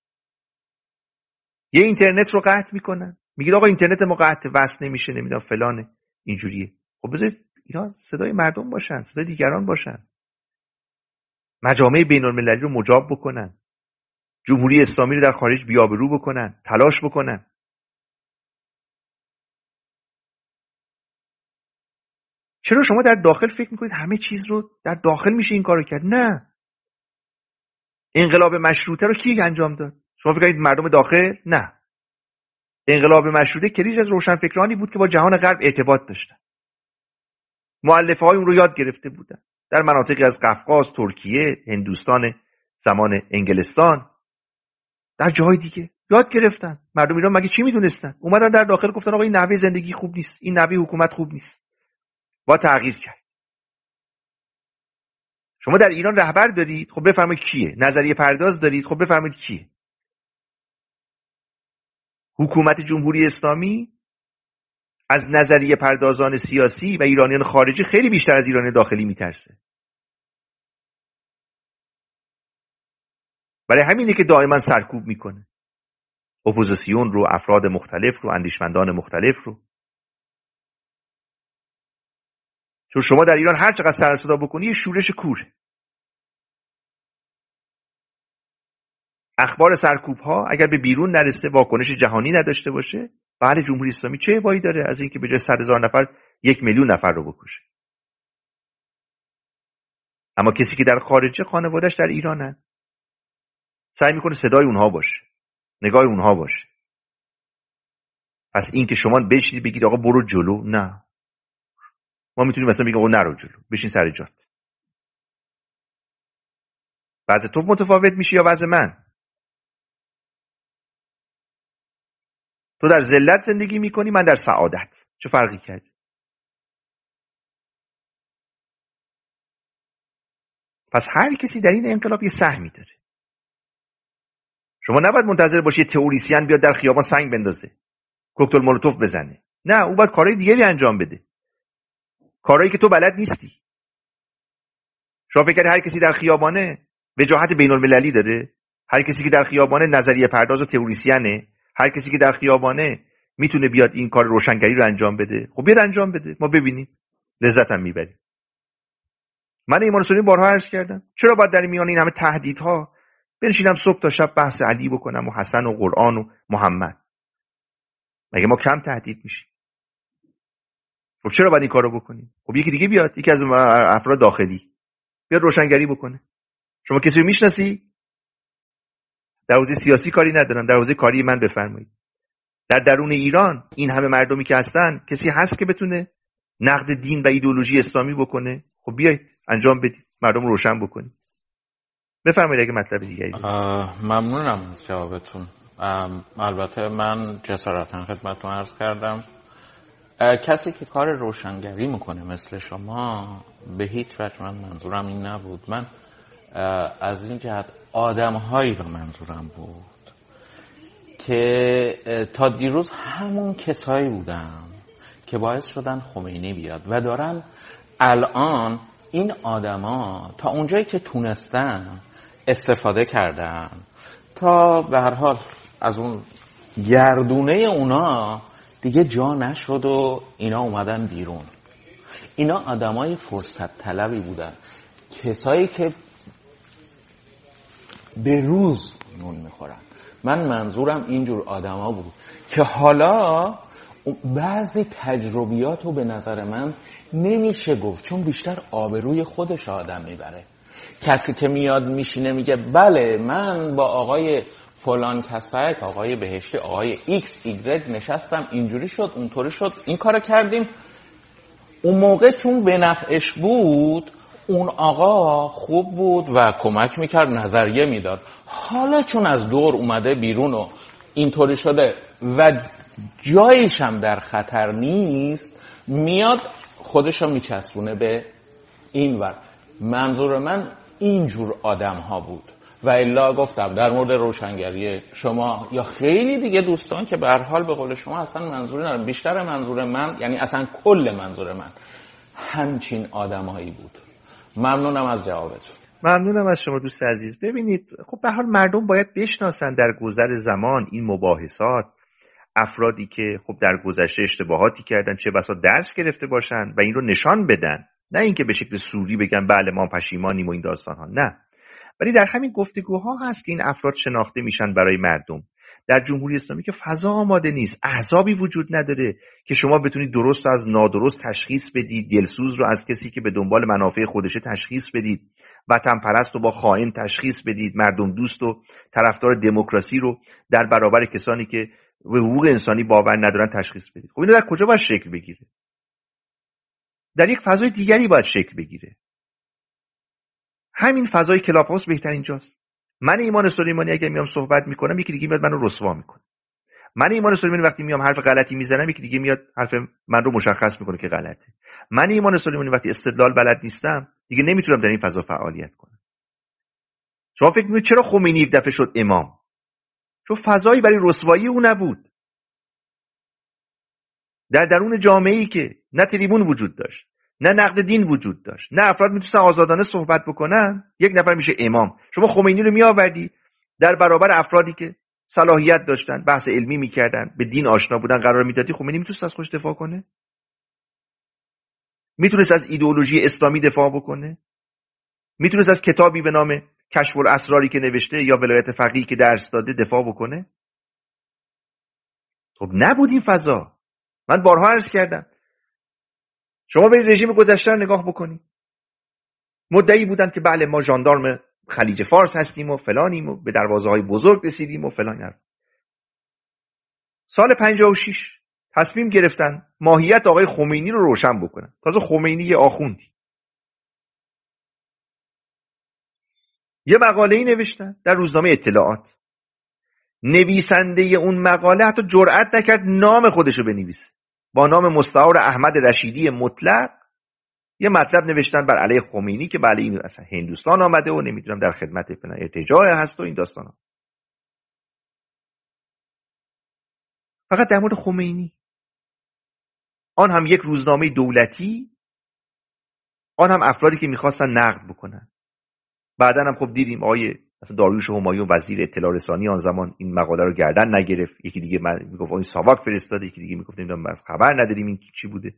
یه اینترنت رو قطع میکنن، میگید آقا اینترنت ما قطع، وصل نمیشه، نمیدونم فلانه، اینجوریه. خب بذارید اینا صدای مردم باشن، صدای دیگران باشن، مجامع بین‌المللی رو مجاب بکنن، جمهوری اسلامی رو در خارج بی‌آبرو بکنن، تلاش بکنن. چرا شما در داخل فکر میکنید همه چیز رو در داخل میشه این کارو کرد؟ نه. انقلاب مشروطه رو کی انجام داد؟ شما فکر کنید مردم داخل؟ نه. انقلاب مشروطه کلیش از روشنفکرانی بود که با جهان غرب ارتباط داشتن. مؤلفه های اون رو یاد گرفته بودن. در مناطقی از قفقاز، ترکیه، هندوستان زمان انگلستان، در جاهای دیگه یاد گرفتن. مردم ایران مگه چی میدونستن؟ اومدن در داخل گفتن آقا این نحوه زندگی خوب نیست، این نحوه حکومت خوب نیست، با تغییر کرد. شما در ایران رهبر دارید، خب بفرمایید کیه؟ نظریه پرداز دارید، خب بفرمایید کیه؟ حکومت جمهوری اسلامی از نظریه پردازان سیاسی و ایرانیان خارجی خیلی بیشتر از ایران داخلی میترسه. برای همینه که دائما سرکوب میکنه اپوزیسیون رو، افراد مختلف رو، اندیشمندان مختلف رو. چون شما در ایران هر چقدر سر و صدا بکنی یه شورش کوره. اخبار سرکوب ها اگر به بیرون نرسه، واکنش جهانی نداشته باشه، بله جمهوری اسلامی چه بایی داره از اینکه به جای 100,000 نفر 1,000,000 نفر رو بکشه. اما کسی که در خارجه خانواده‌اش در ایرانن، سعی میکنه صدای اونها باشه، نگاه اونها باشه. پس این که شما بشینید بگید آقا برو جلو، نه. ما میتونیم مثلا بگیم آقا نرو جلو، بشین سر جات. وضع تو متفاوت میشه یا وضع من؟ تو در ذلت زندگی میکنی، من در سعادت. چه فرقی کرد؟ پس هر کسی در این انقلاب یه سهمی داره. شما نباید منتظر باشی یه تئوریسین بیاد در خیابان سنگ بندازه، کوکتل مولوتوف بزنه. نه، اون باید کارهای دیگری انجام بده، کارهایی که تو بلد نیستی. شما فکر کردی هر کسی در خیابانه وجاهت بین‌المللی داره؟ هر کسی که در خیابانه نظریه پرداز و تئوریسینه؟ هر کسی که در خیابانه میتونه بیاد این کار روشنگری رو انجام بده؟ خب بیاد انجام بده، ما ببینیم، لذت هم میبریم. من ایمان رسولی بارها عرض کردم چرا باید در میان این همه تهدیدها بنشینم صبح تا شب بحث علی بکنم و حسن و قرآن و محمد؟ مگه ما کم تهدید میشیم؟ خب چرا باید این کارو بکنیم؟ خب یکی دیگه بیاد، یکی از افراد داخلی بیاد روشنگری بکنه. شما کسی رو میشناسی؟ در حوزه سیاسی کاری ندارم، در حوزه کاری من بفرمایید. در درون ایران این همه مردمی که هستن کسی هست که بتونه نقد دین و ایدئولوژی اسلامی بکنه؟ خب بیایید انجام بدید، مردم رو روشن بکنید. بفرمایید اگه مطلب دیگری دارید. ممنونم از جوابتون. البته من جسارتا خدمتتون عرض کردم کسی که کار روشنگری میکنه مثل شما به هیچ وجه من منظورم این نبود. من از این جهت آدم‌هایی رو منظورم بود که تا دیروز همون کسایی بودن که باعث شدن خمینی بیاد و دارن الان این آدما تا اونجایی که تونستن استفاده کردن تا به هر حال از اون گردونه اونا دیگه جا نشد و اینا اومدن بیرون. اینا آدمای فرصت طلبی بودن، کسایی که به روز نون میخورن. من منظورم اینجور آدما بود که حالا بعضی تجربیاتو به نظر من نمیشه گفت، چون بیشتر آبروی خودش آدم میبره. کسی که میاد میشینه میگه بله من با آقای فلان کسک، آقای بهشتی، آقای ایکس ایگرگ نشستم، اینجوری شد اونطوری شد، این کارو کردیم. اون موقع چون به نفعش بود اون آقا خوب بود و کمک میکرد، نظریه میداد. حالا چون از دور اومده بیرون و اینطوری شده و جایش هم در خطر نیست، میاد خودشو میچسبونه به این ور. منظور من اینجور آدم ها بود. و الا گفتم در مورد روشنگری شما یا خیلی دیگه دوستان که به هر حال به قول شما اصلا منظوری ندارم، بیشتر منظور من یعنی اصلا کل منظور من همچین آدمایی بود. ممنونم از جوابتون. ممنونم از شما دوست عزیز. ببینید خب به هر حال مردم باید بشناسن در گذر زمان این مباحثات، افرادی که خب در گذشته اشتباهاتی کردن چه بسا درس گرفته باشن و این رو نشان بدن، نه اینکه به شکل سوری بگن بله ما پشیمانیم و این داستان ها، نه. ولی در همین گفتگوها هست که این افراد شناخته میشن برای مردم. در جمهوری اسلامی که فضا آماده نیست، احزابی وجود نداره که شما بتونید درست از نادرست تشخیص بدید، دلسوز رو از کسی که به دنبال منافع خودشه تشخیص بدید، وطن پرست رو با خائن تشخیص بدید، مردم دوست و طرفدار دموکراسی رو در برابر کسانی که به حقوق انسانی باور ندارن تشخیص بدید. خب اینو در کجا باید شکل بگیره؟ در یک فضای دیگری باید شکل بگیره. همین فضای کلاب هاوس بهترین جاست. من ایمان سلیمانی اگه میام صحبت میکنم یکی دیگه میاد منو رسوا میکنه. من ایمان سلیمانی وقتی میام حرف غلطی میزنم یکی دیگه میاد حرف من رو مشخص میکنه که غلطه. من ایمان سلیمانی وقتی استدلال بلد نیستم دیگه نمیتونم در این فضا فعالیت کنم. شما فکر میکنید چرا خمینی یک دفعه شد امام؟ چون فضایی برای رسوایی او نبود. در درون جامعه‌ای که نه تریبون وجود داشت، نه نقد دین وجود داشت، نه افراد میتونستن آزادانه صحبت بکنن، یک نفر میشه امام. شما خمینی رو میآوردی در برابر افرادی که صلاحیت داشتن، بحث علمی میکردن، به دین آشنا بودن، قرار میدادی، خمینی میتونست از خودش دفاع کنه؟ میتونست از ایدئولوژی اسلامی دفاع بکنه؟ میتونست از کتابی به نام کشف الاسراری که نوشته یا ولایت فقیهی که درس داده دفاع بکنه؟ خب نبود این فضا. من بارها عرض کردم شما برید رژیم گذشته رو نگاه بکنید. مدعی بودن که بله ما ژاندارم خلیج فارس هستیم و فلانیم و به دروازه‌های بزرگ رسیدیم و فلان. سال 56 تصمیم گرفتن ماهیت آقای خمینی رو روشن بکنن. تازه خمینی یه آخوندی. یه مقاله‌ای نوشتن در روزنامه اطلاعات. نویسنده اون مقاله حتی جرئت نکرد نام خودش رو بنویسه. با نام مستعار احمد رشیدی مطلق یه مطلب نوشتن بر علیه خمینی که بله این اصلا هندوستان آمده و نمیدونم در خدمت ارتجاع هست و این داستانا. فقط در مورد خمینی. آن هم یک روزنامه دولتی، آن هم افرادی که میخواستن نقد بکنن. بعداً هم خب دیدیم آقای مثلا داریوش همایون وزیر اطلاع رسانی آن زمان این مقاله رو گردن نگرفت. یکی دیگه میگفت این ساواک فرستاده، یکی دیگه میگفت نمیدونم از خبر نداریم این چی بوده.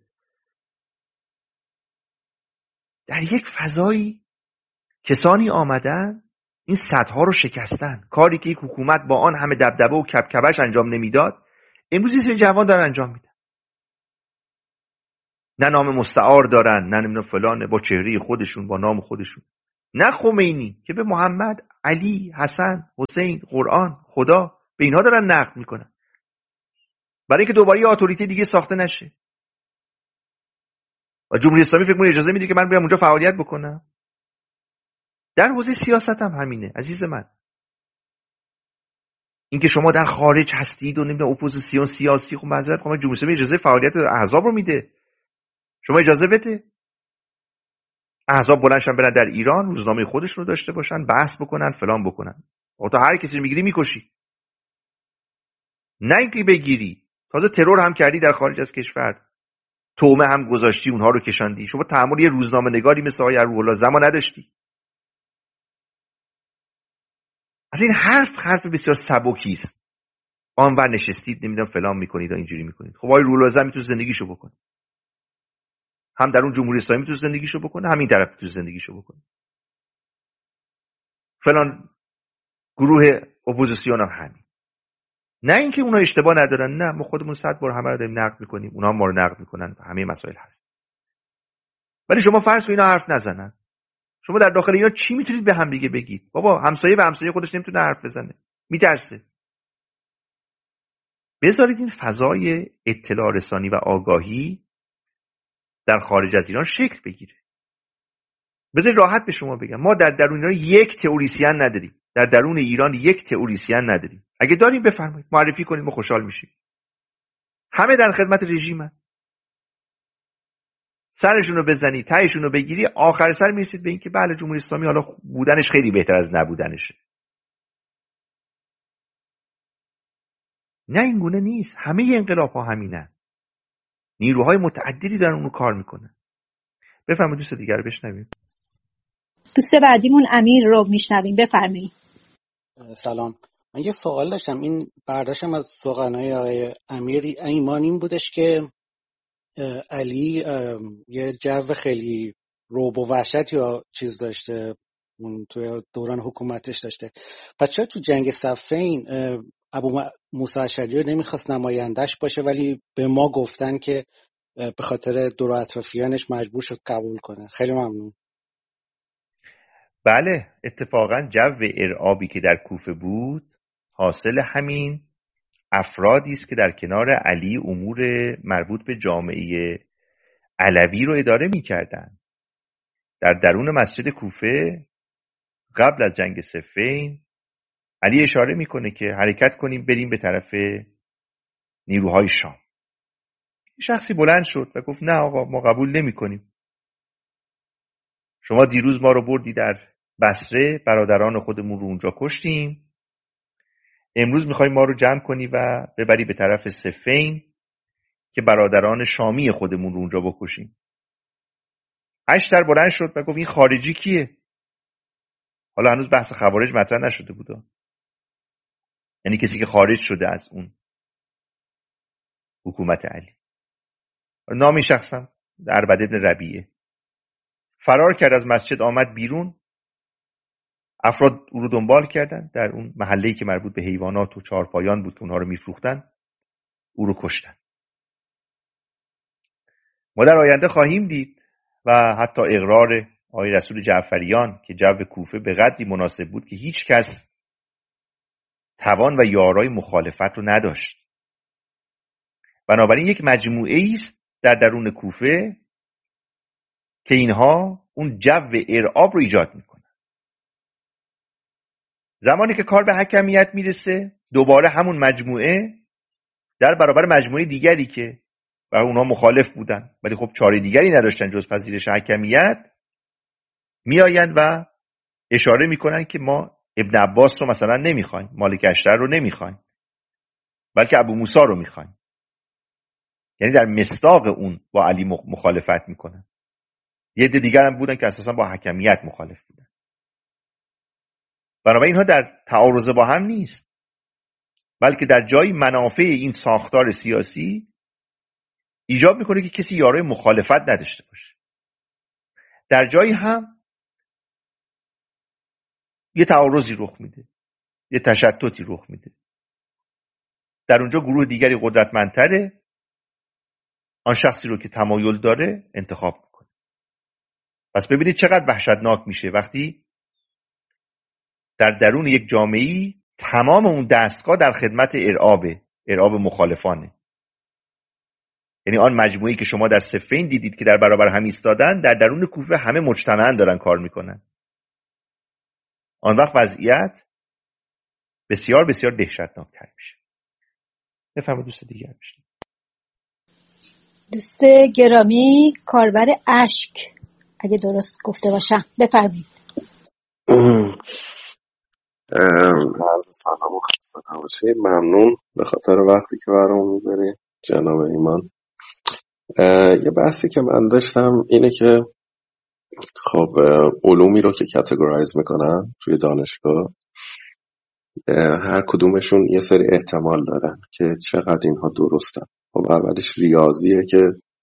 در یک فضایی کسانی آمدن این سدها رو شکستن. کاری که یک حکومت با آن همه دبدبه و کبکبش انجام نمیداد امروز یه سری جوان دارن انجام میدن. نه نام مستعار دارن، نه نمیدونم فلانه، با چهره خودشون، با نام خودشون. نه خمینی که به محمد، علی، حسن، حسین، قرآن، خدا، به اینها دارن نقد میکنن برای اینکه دوباره یه اتوریته دیگه ساخته نشه. و جمهوری اسلامی فکر کنه اجازه میده که من بیام اونجا فعالیت بکنم؟ در حوزه سیاست هم همینه عزیز من. اینکه شما در خارج هستید و نمیدونم اپوزیسیون سیاسی، خب معذرت میخوام، جمهوری اسلامی اجازه فعالیت احزاب رو میده. شما اجازه بده احزاب بلندشن برن در ایران روزنامه خودشون رو داشته باشن، بحث بکنن، فلان بکنن. تو هر کسی رو میگیری میکشی. نه اینکه بگیری تازه ترور هم کردی در خارج از کشور، تومه هم گذاشتی، اونها رو کشاندی. شما تحمل یه روزنامه نگاری مثل آقای روح زمان نداشتی. از این حرف بسیار سبکی است. آنور نشستید نمیدونم فلان میکنید و اینجوری میکنید. خب آقای روح زمان میتونه زندگیشو بکنه، هم در اون جمهوری اسلامی میتونه زندگیشو بکنه، هم این طرف میتونه زندگیشو بکنه. فلان گروه اپوزیسیون هم همین. نه اینکه اونها اشتباه ندارن، نه، ما خودمون 100 بار همه رو داریم نقد میکنیم، اونها ما رو نقد میکنن، همه مسائل هست. ولی شما فرض کنید اینا حرف نزنن، شما در داخل اینا چی میتونید به هم دیگه بگید؟ بابا همسایه به همسایه خودش نمیتونه حرف بزنه، میترسه. بذارید این فضای اطلاع رسانی و آگاهی در خارج از ایران شکل بگیره. بذارید راحت به شما بگم، ما در درون ایران یک تئوریسین نداریم. در درون ایران یک تئوریسین نداریم. اگه داریم بفرمایید معرفی کنید، ما خوشحال میشیم. همه در خدمت رژیمن. سرشون رو بزنی، تهشون رو بگیری، آخر سر میرسید به این که بله جمهوری اسلامی حالا بودنش خیلی بهتر از نبودنشه. نه این گونه نیست. همه انقلاب‌ها همینن. نیروهای متعددی دارن اونو کار میکنن. بفرمایید دوست دیگر رو بشنویم. دوست بعدیمون امیر رو میشنویم، بفرمایید. سلام. من یه سوال داشتم. این برداشتم از سخنهای آقای امیر ایمان این بودش که علی یه جو خیلی رعب و وحشت یا چیز داشته اون توی دوران حکومتش داشته. پس چرا تو جنگ صفین ابو موسی اشعری رو نمیخواست نمایندش باشه ولی به ما گفتن که به خاطر دور و اطرافیانش مجبور شد قبول کنه؟ خیلی ممنون. بله، اتفاقا جو ارعابی که در کوفه بود حاصل همین افرادی است که در کنار علی امور مربوط به جامعه علوی رو اداره می‌کردند. در درون مسجد کوفه قبل از جنگ صفین علی اشاره میکنه که حرکت کنیم بریم به طرف نیروهای شام. شخصی بلند شد و گفت نه آقا، ما قبول نمی‌کنیم. شما دیروز ما رو بردی در بصره، برادران خودمون رو اونجا کشتیم، امروز میخوای ما رو جمع کنی و ببری به طرف صفین که برادران شامی خودمون رو اونجا بکشیم. اشتر بلند شد و گفت این خارجی کیه؟ حالا هنوز بحث خوارج مطرح نشده بود، یعنی کسی که خارج شده از اون حکومت علی. نامی شخصم عربد بن ربیعه فرار کرد از مسجد، آمد بیرون. افراد او رو دنبال کردن، در اون محله‌ای که مربوط به حیوانات و چهارپایان بود که اونها رو میفروختن او رو کشتن. ما در آینده خواهیم دید و حتی اقرار آقای رسول جعفریان که جو کوفه به قدری مناسب بود که هیچ کس توان و یارای مخالفت رو نداشت. بنابراین یک مجموعه است در درون کوفه که اینها اون جو ارعاب رو ایجاد میکنن. زمانی که کار به حکمیت میرسه دوباره همون مجموعه در برابر مجموعه دیگری که و اونها مخالف بودن ولی خب چاره دیگری نداشتن جز پذیرش حکمیت، میآیند و اشاره میکنن که ما ابن عباس رو مثلا نمیخوایم، مالک اشتر رو نمیخوایم، بلکه ابو موسی رو میخوایم. یعنی در مصداق اون با علی مخالفت میکنن. یه عده دیگر هم بودن که اساسا با حکمیت مخالف بودن. بنابراین اینها در تعارض با هم نیست، بلکه در جای منافع این ساختار سیاسی ایجاب میکنه که کسی یارای مخالفت نداشته باشه. در جایی هم یه تعارضی رخ میده، یه تشتتی رخ میده. در اونجا گروه دیگری قدرتمندتره آن شخصی رو که تمایل داره انتخاب میکنه. پس ببینید چقدر وحشتناک میشه وقتی در درون یک جامعه‌ای تمام اون دستگاه در خدمت ارعاب مخالفانه. یعنی آن مجموعه‌ای که شما در صفین دیدید که در برابر هم ایستادن، در درون کوفه همه مجتمعاً دارن کار میکنن. آن وقت وضعیت بسیار بسیار دهشتناک‌تر میشه. بفرمایید دوست دیگر بشید. دوست گرامی کاربر اشک، اگه درست گفته باشم بفرمایید. عرض سلام و خسته نباشید. ممنون به خاطر وقتی که برام می‌ذاری جناب ایمان. یه بحثی که من داشتم اینه که خب علومی رو که کاتگورایز میکنن توی دانشگاه، هر کدومشون یه سری احتمال دارن که چقدر اینها درستن. خب اولش ریاضیه که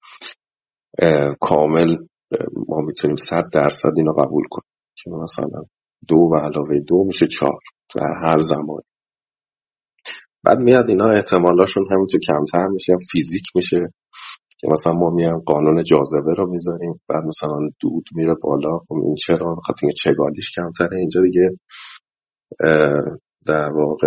کامل ما میتونیم 100% اینو قبول کنیم که مثلا 2 و علاوه 2 میشه 4 در هر زمان. بعد میاد اینا احتمالاشون همینطور کمتر میشه، فیزیک میشه که مثلا ما میایم قانون جاذبه رو میذاریم، بعد مثلا دود میره بالا. خب این چرا؟ بخاطر اینکه چگالیش کمتره. اینجا دیگه در واقع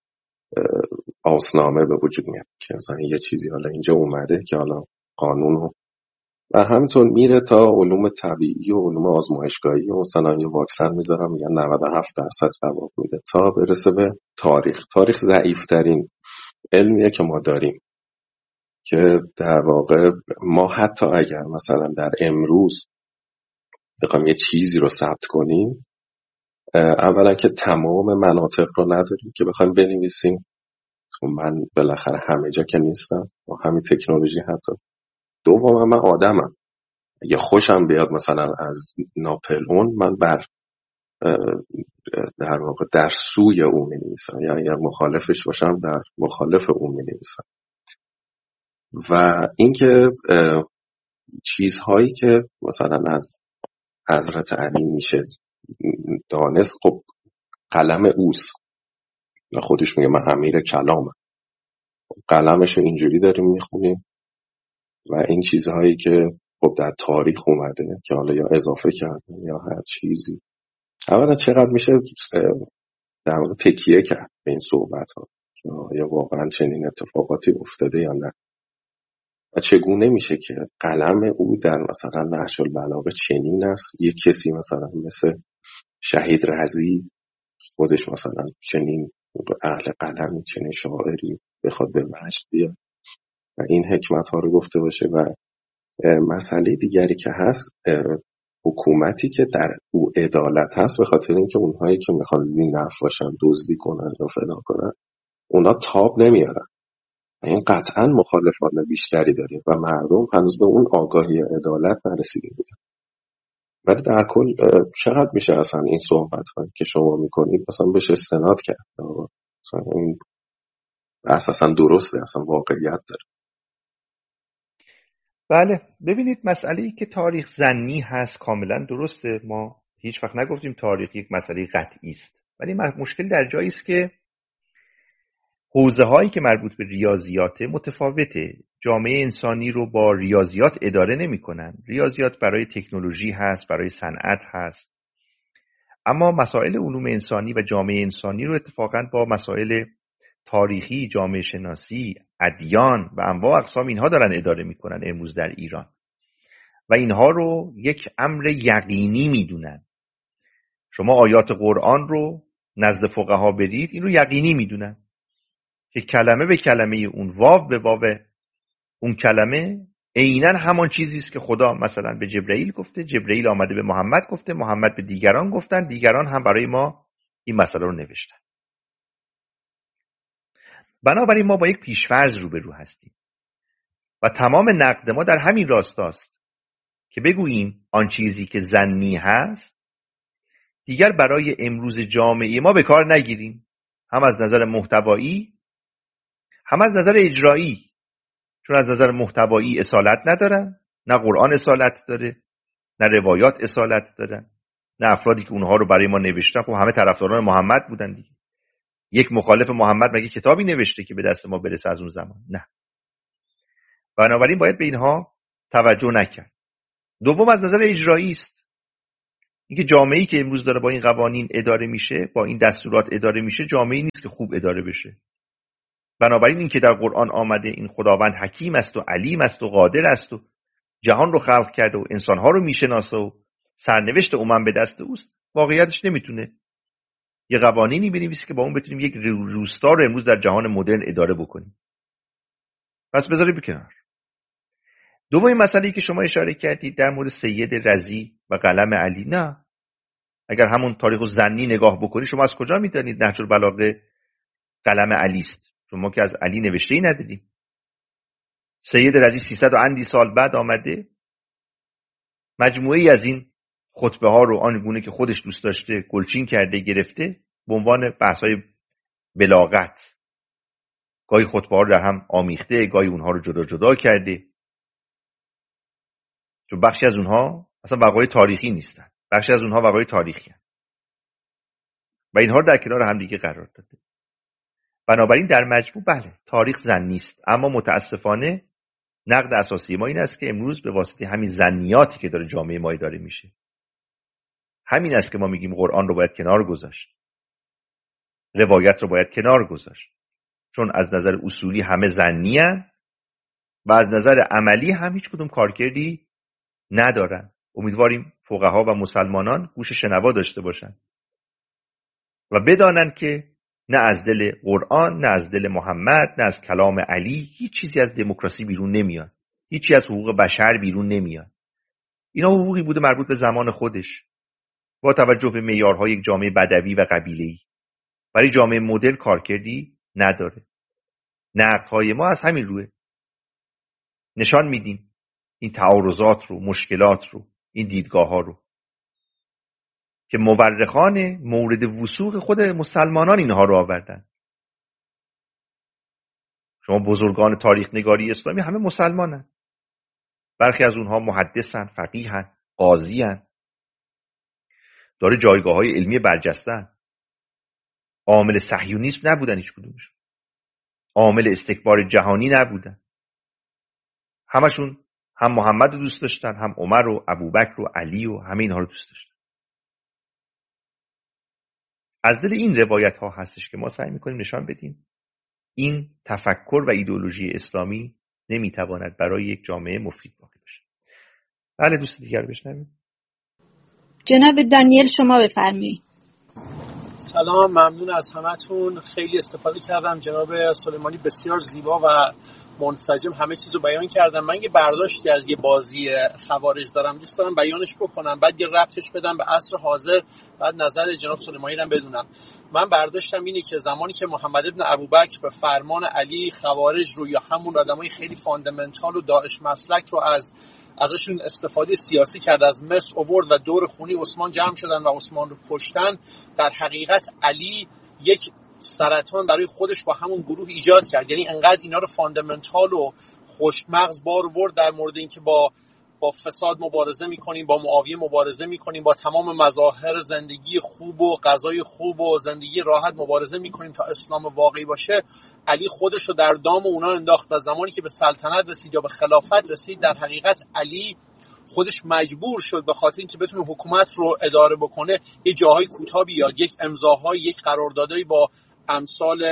آسنامه به وجود میاد که مثلا یه چیزی حالا اینجا اومده که حالا قانون و همینطور میره تا علوم طبیعی و علوم آزمایشگاهی و مثلا یه واکسن میذارم میگن 97% جواب میده تا برسه به تاریخ. تاریخ ضعیف‌ترین علمیه که ما داریم که در واقع ما حتی اگر مثلا در امروز بخوایم یه چیزی رو ثبت کنیم، اولا که تمام مناطق رو نداریم که بخوایم بنویسیم. من بالاخره همه جا که نیستم و همین تکنولوژی حتی. دوم من آدمم، اگه خوشم بیاد مثلا از ناپلئون، من در واقع در سوی اون می‌نویسم، یعنی اگر مخالفش باشم در مخالف اون می‌نویسم. و اینکه چیزهایی که مثلا از حضرت علی میشه دانست، خب قلم اوست و خودش میگه من امیر کلامم، قلمش رو اینجوری داریم میخونیم. و این چیزهایی که خب در تاریخ اومده که حالا یا اضافه کردن یا هر چیزی، اولا چقدر میشه در واقع تکیه کرد به این صحبت ها که یا واقعا چنین اتفاقاتی افتاده یا نه، و چگونه میشه که قلم او در مثلا نهج البلاغه چنین است، یه کسی مثلا مثل شهید رضی خودش مثلا چنین اهل قلمی، چنین شاعری بخواد به وجد بیاد و این حکمت ها رو گفته باشه. و مسئله دیگری که هست، حکومتی که در او عدالت هست، به خاطر اینکه اونهایی که میخوان زینف باشن، دزدی کنن یا فلان کنن، اونا تاب نمیارن. این قطعا مخالفان بیشتری داریم و مردم هنوز به اون آگاهی عدالت نرسیده بودن. ولی در کل چقدر میشه اصلا این صحبت هایی که شما میکنید مثلا بشه استناد کرد؟ مثلا این اصلا درسته، اصلا واقعیت داره. بله، ببینید مسئله‌ای که تاریخ زنی هست کاملا درسته. ما هیچ وقت نگفتیم تاریخ یک مسئله قطعی است، ولی مشکل در جایی است که حوزه هایی که مربوط به ریاضیات متفاوته. جامعه انسانی رو با ریاضیات اداره نمی‌کنن. ریاضیات برای تکنولوژی هست، برای صنعت هست، اما مسائل علوم انسانی و جامعه انسانی رو اتفاقاً با مسائل تاریخی، جامعه شناسی، ادیان و انواع اقسام اینها دارن اداره میکنن امروز در ایران و اینها رو یک امر یقینی میدونن. شما آیات قرآن رو نزد فقها برید، این رو یقینی میدونن که کلمه به کلمه اون، واو به واو اون کلمه عیناً همان چیزی است که خدا مثلا به جبرئیل گفته، جبرئیل آمده به محمد گفته، محمد به دیگران گفتن، دیگران هم برای ما این مسئله رو نوشتن. بنابراین ما با یک پیش‌فرض روبرو هستیم و تمام نقد ما در همین راستاست که بگوییم آن چیزی که ظنی هست دیگر برای امروز جامعه ما به کار نگیریم، هم از نظر محتوایی هم از نظر اجرایی. چون از نظر محتوایی اصالت ندارن، نه قرآن اصالت داره، نه روایات اصالت دارن، نه افرادی که اونها رو برای ما نوشتن خب همه طرفداران محمد بودن دیگه. یک مخالف محمد مگه کتابی نوشته که به دست ما برسه از اون زمان؟ نه. بنابراین باید به اینها توجه نکرد. دوم از نظر اجرایی است. اینکه جامعه‌ای که امروز داره با این قوانین اداره میشه، با این دستورات اداره میشه، جامعه‌ای نیست که خوب اداره بشه. بنابراین این که در قرآن آمده این خداوند حکیم است و علیم است و قادر است و جهان رو خلق کرده و انسانها رو میشناسه و سرنوشت امم به دست اوست، واقعیتش نمیتونه یه قوانینی بنویسه که با اون بتونیم یک روستا رو امروز در جهان مدرن اداره بکنیم. پس بذارید بکنار. دومین مسئله‌ای که شما اشاره کردید در مورد سید رضی و قلم علی، نه، اگر همون تاریخ الزنی نگاه بکنید شما از کجا میدونید نهج البلاغه قلم علی است؟ شما که از علی نوشته‌ای ندیدید. سید رضی 300 و اندی سال بعد آمده مجموعه‌ای از این خطبه ها رو آنگونه که خودش دوست داشته گلچین کرده، گرفته به عنوان بحث‌های بلاغت. گاهی خطبه ها رو در هم آمیخته، گاهی اونها رو جدا جدا کرده، چون بخشی از اونها اصلا وقایع تاریخی نیستن، بخشی از اونها وقایع تاریخی هستند و اینها رو در کنار هم دیگه قرار داده. بنابراین در مجموع بله تاریخ ظنی است، اما متاسفانه نقد اساسی ما این است که امروز به واسطه همین ظنیاتی که داره جامعه ما اداره میشه، همین است که ما میگیم قرآن رو باید کنار گذاشت، روایت رو باید کنار گذاشت، چون از نظر اصولی همه ظنی هستند و از نظر عملی هم هیچ کدوم کارکردی ندارن. امیدواریم فقها و مسلمانان گوش شنوا داشته باشند و بدانند که نه از دل قرآن، نه از دل محمد، نه از کلام علی هیچ چیزی از دموکراسی بیرون نمیاد، هیچی از حقوق بشر بیرون نمیاد. اینا حقوقی بوده مربوط به زمان خودش با توجه به معیارهای یک جامعه بدوی و قبیله‌ای. برای جامعه مدرن کارکردی نداره. نقدهای ما از همین روه نشان میدیم این تعارضات رو، مشکلات رو، این دیدگاه ها رو که مورخان مورد وثوق خود مسلمانان اینها رو آوردن. شما بزرگان تاریخ نگاری اسلامی همه مسلمانن، برخی از اونها محدثن، فقیهن، قاضی‌ان، داره جایگاه‌های علمی برجسته‌ن. عامل صهیونیسم نبودن هیچ کدومشون، عامل استکبار جهانی نبودن. همشون هم محمد رو دوست داشتن، هم عمر و ابوبکر و علی و همه اینها رو دوست داشتن. از دل این روایت ها هستش که ما سعی میکنیم نشان بدیم این تفکر و ایدئولوژی اسلامی نمیتواند برای یک جامعه مفید باقی بشه. بله دوست دیگر بشنویم. جناب دانیل شما بفرمایید. سلام، ممنون از همتون. خیلی استفاده کردم. جناب سلیمانی بسیار زیبا و منسجم همه چیزو بیان کردم. من یه برداشتی از یه بازی خوارج دارم، دوست دارم بیانش بکنم، بعد یه ربطش بدم به عصر حاضر، بعد نظر جناب سلیمانی رو بدونم. من برداشتم اینه که زمانی که محمد ابن ابوبکر به فرمان علی خوارج رو یا همون آدمای خیلی فاندامنتال و داعش مسلک رو ازشون استفاده سیاسی کرد، از مصر آورد و دور خونی عثمان جمع شدن و عثمان رو کشتن، در حقیقت علی یک سرطان برای خودش با همون گروه ایجاد کرد. یعنی انقدر اینا رو فاندامنتال و خوشمغز بار ورد در مورد اینکه با فساد مبارزه میکنیم، با معاویه مبارزه میکنیم، با تمام مظاهر زندگی خوب و غذای خوب و زندگی راحت مبارزه میکنیم تا اسلام واقعی باشه. علی خودش رو در دام اونا انداخت و زمانی که به سلطنت رسید یا به خلافت رسید، در حقیقت علی خودش مجبور شد به خاطر اینکه بتونه حکومت رو اداره بکنه یه جاهای کوتاه بیاد، یک امضاهای، یک قراردادایی با امثال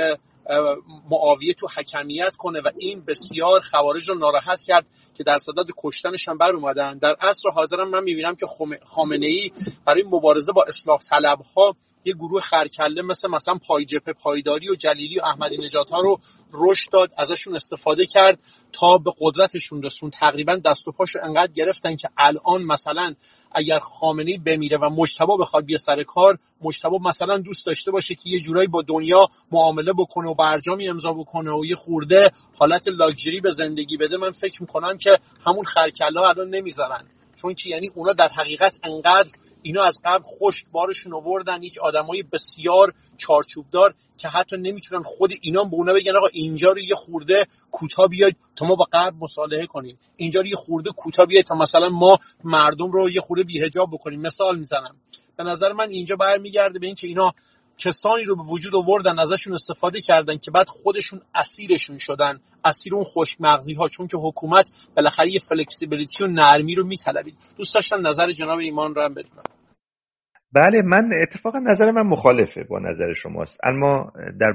معاویه تو حکمیت کنه و این بسیار خوارج رو ناراحت کرد که در صدد کشتنش هم بر اومدن. در عصر حاضرم من میبینم که خامنه‌ای برای مبارزه با اصلاح طلبها یه گروه خرکله مثلا پایجبهه پایداری و جلیلی و احمدی نژاد ها رو رشد داد، ازشون استفاده کرد تا به قدرتشون رسون. تقریبا دست و پاشو انقدر گرفتن که الان مثلا اگر خامنه‌ای بمیره و مجتبی بخواد بیا سر کار، مجتبی مثلا دوست داشته باشه که یه جورایی با دنیا معامله بکنه و برجامی امضا بکنه و یه خورده حالت لاکچری به زندگی بده، من فکر میکنم که همون خرکلا الان نمیذارن، چون که یعنی اونا در حقیقت انقدر اینا از قبل خشک بارشون آوردن، یک آدمای بسیار چارچوبدار که حتی نمیتونن خود اینا به اونا بگن آقا اینجا رو یه خورده کوتاه بیاید تا ما با قبل مصالحه کنیم، اینجا رو یه خورده کوتاه بیاید تا مثلا ما مردم رو یه خورده بی‌حجاب بکنیم. مثال میزنم، به نظر من اینجا برمیگرده به این که اینا کسانی رو به وجود آوردن، ازشون استفاده کردن که بعد خودشون اسیرشون شدن، اسیر اون خشک مغزی ها، چون که حکومت بالاخره یه فلکسیبیلیتی و نرمی رو میطلبید. دوست داشتم نظر جناب ایمان رو هم بدونم. بله، من اتفاقا نظر من مخالفه با نظر شماست، اما در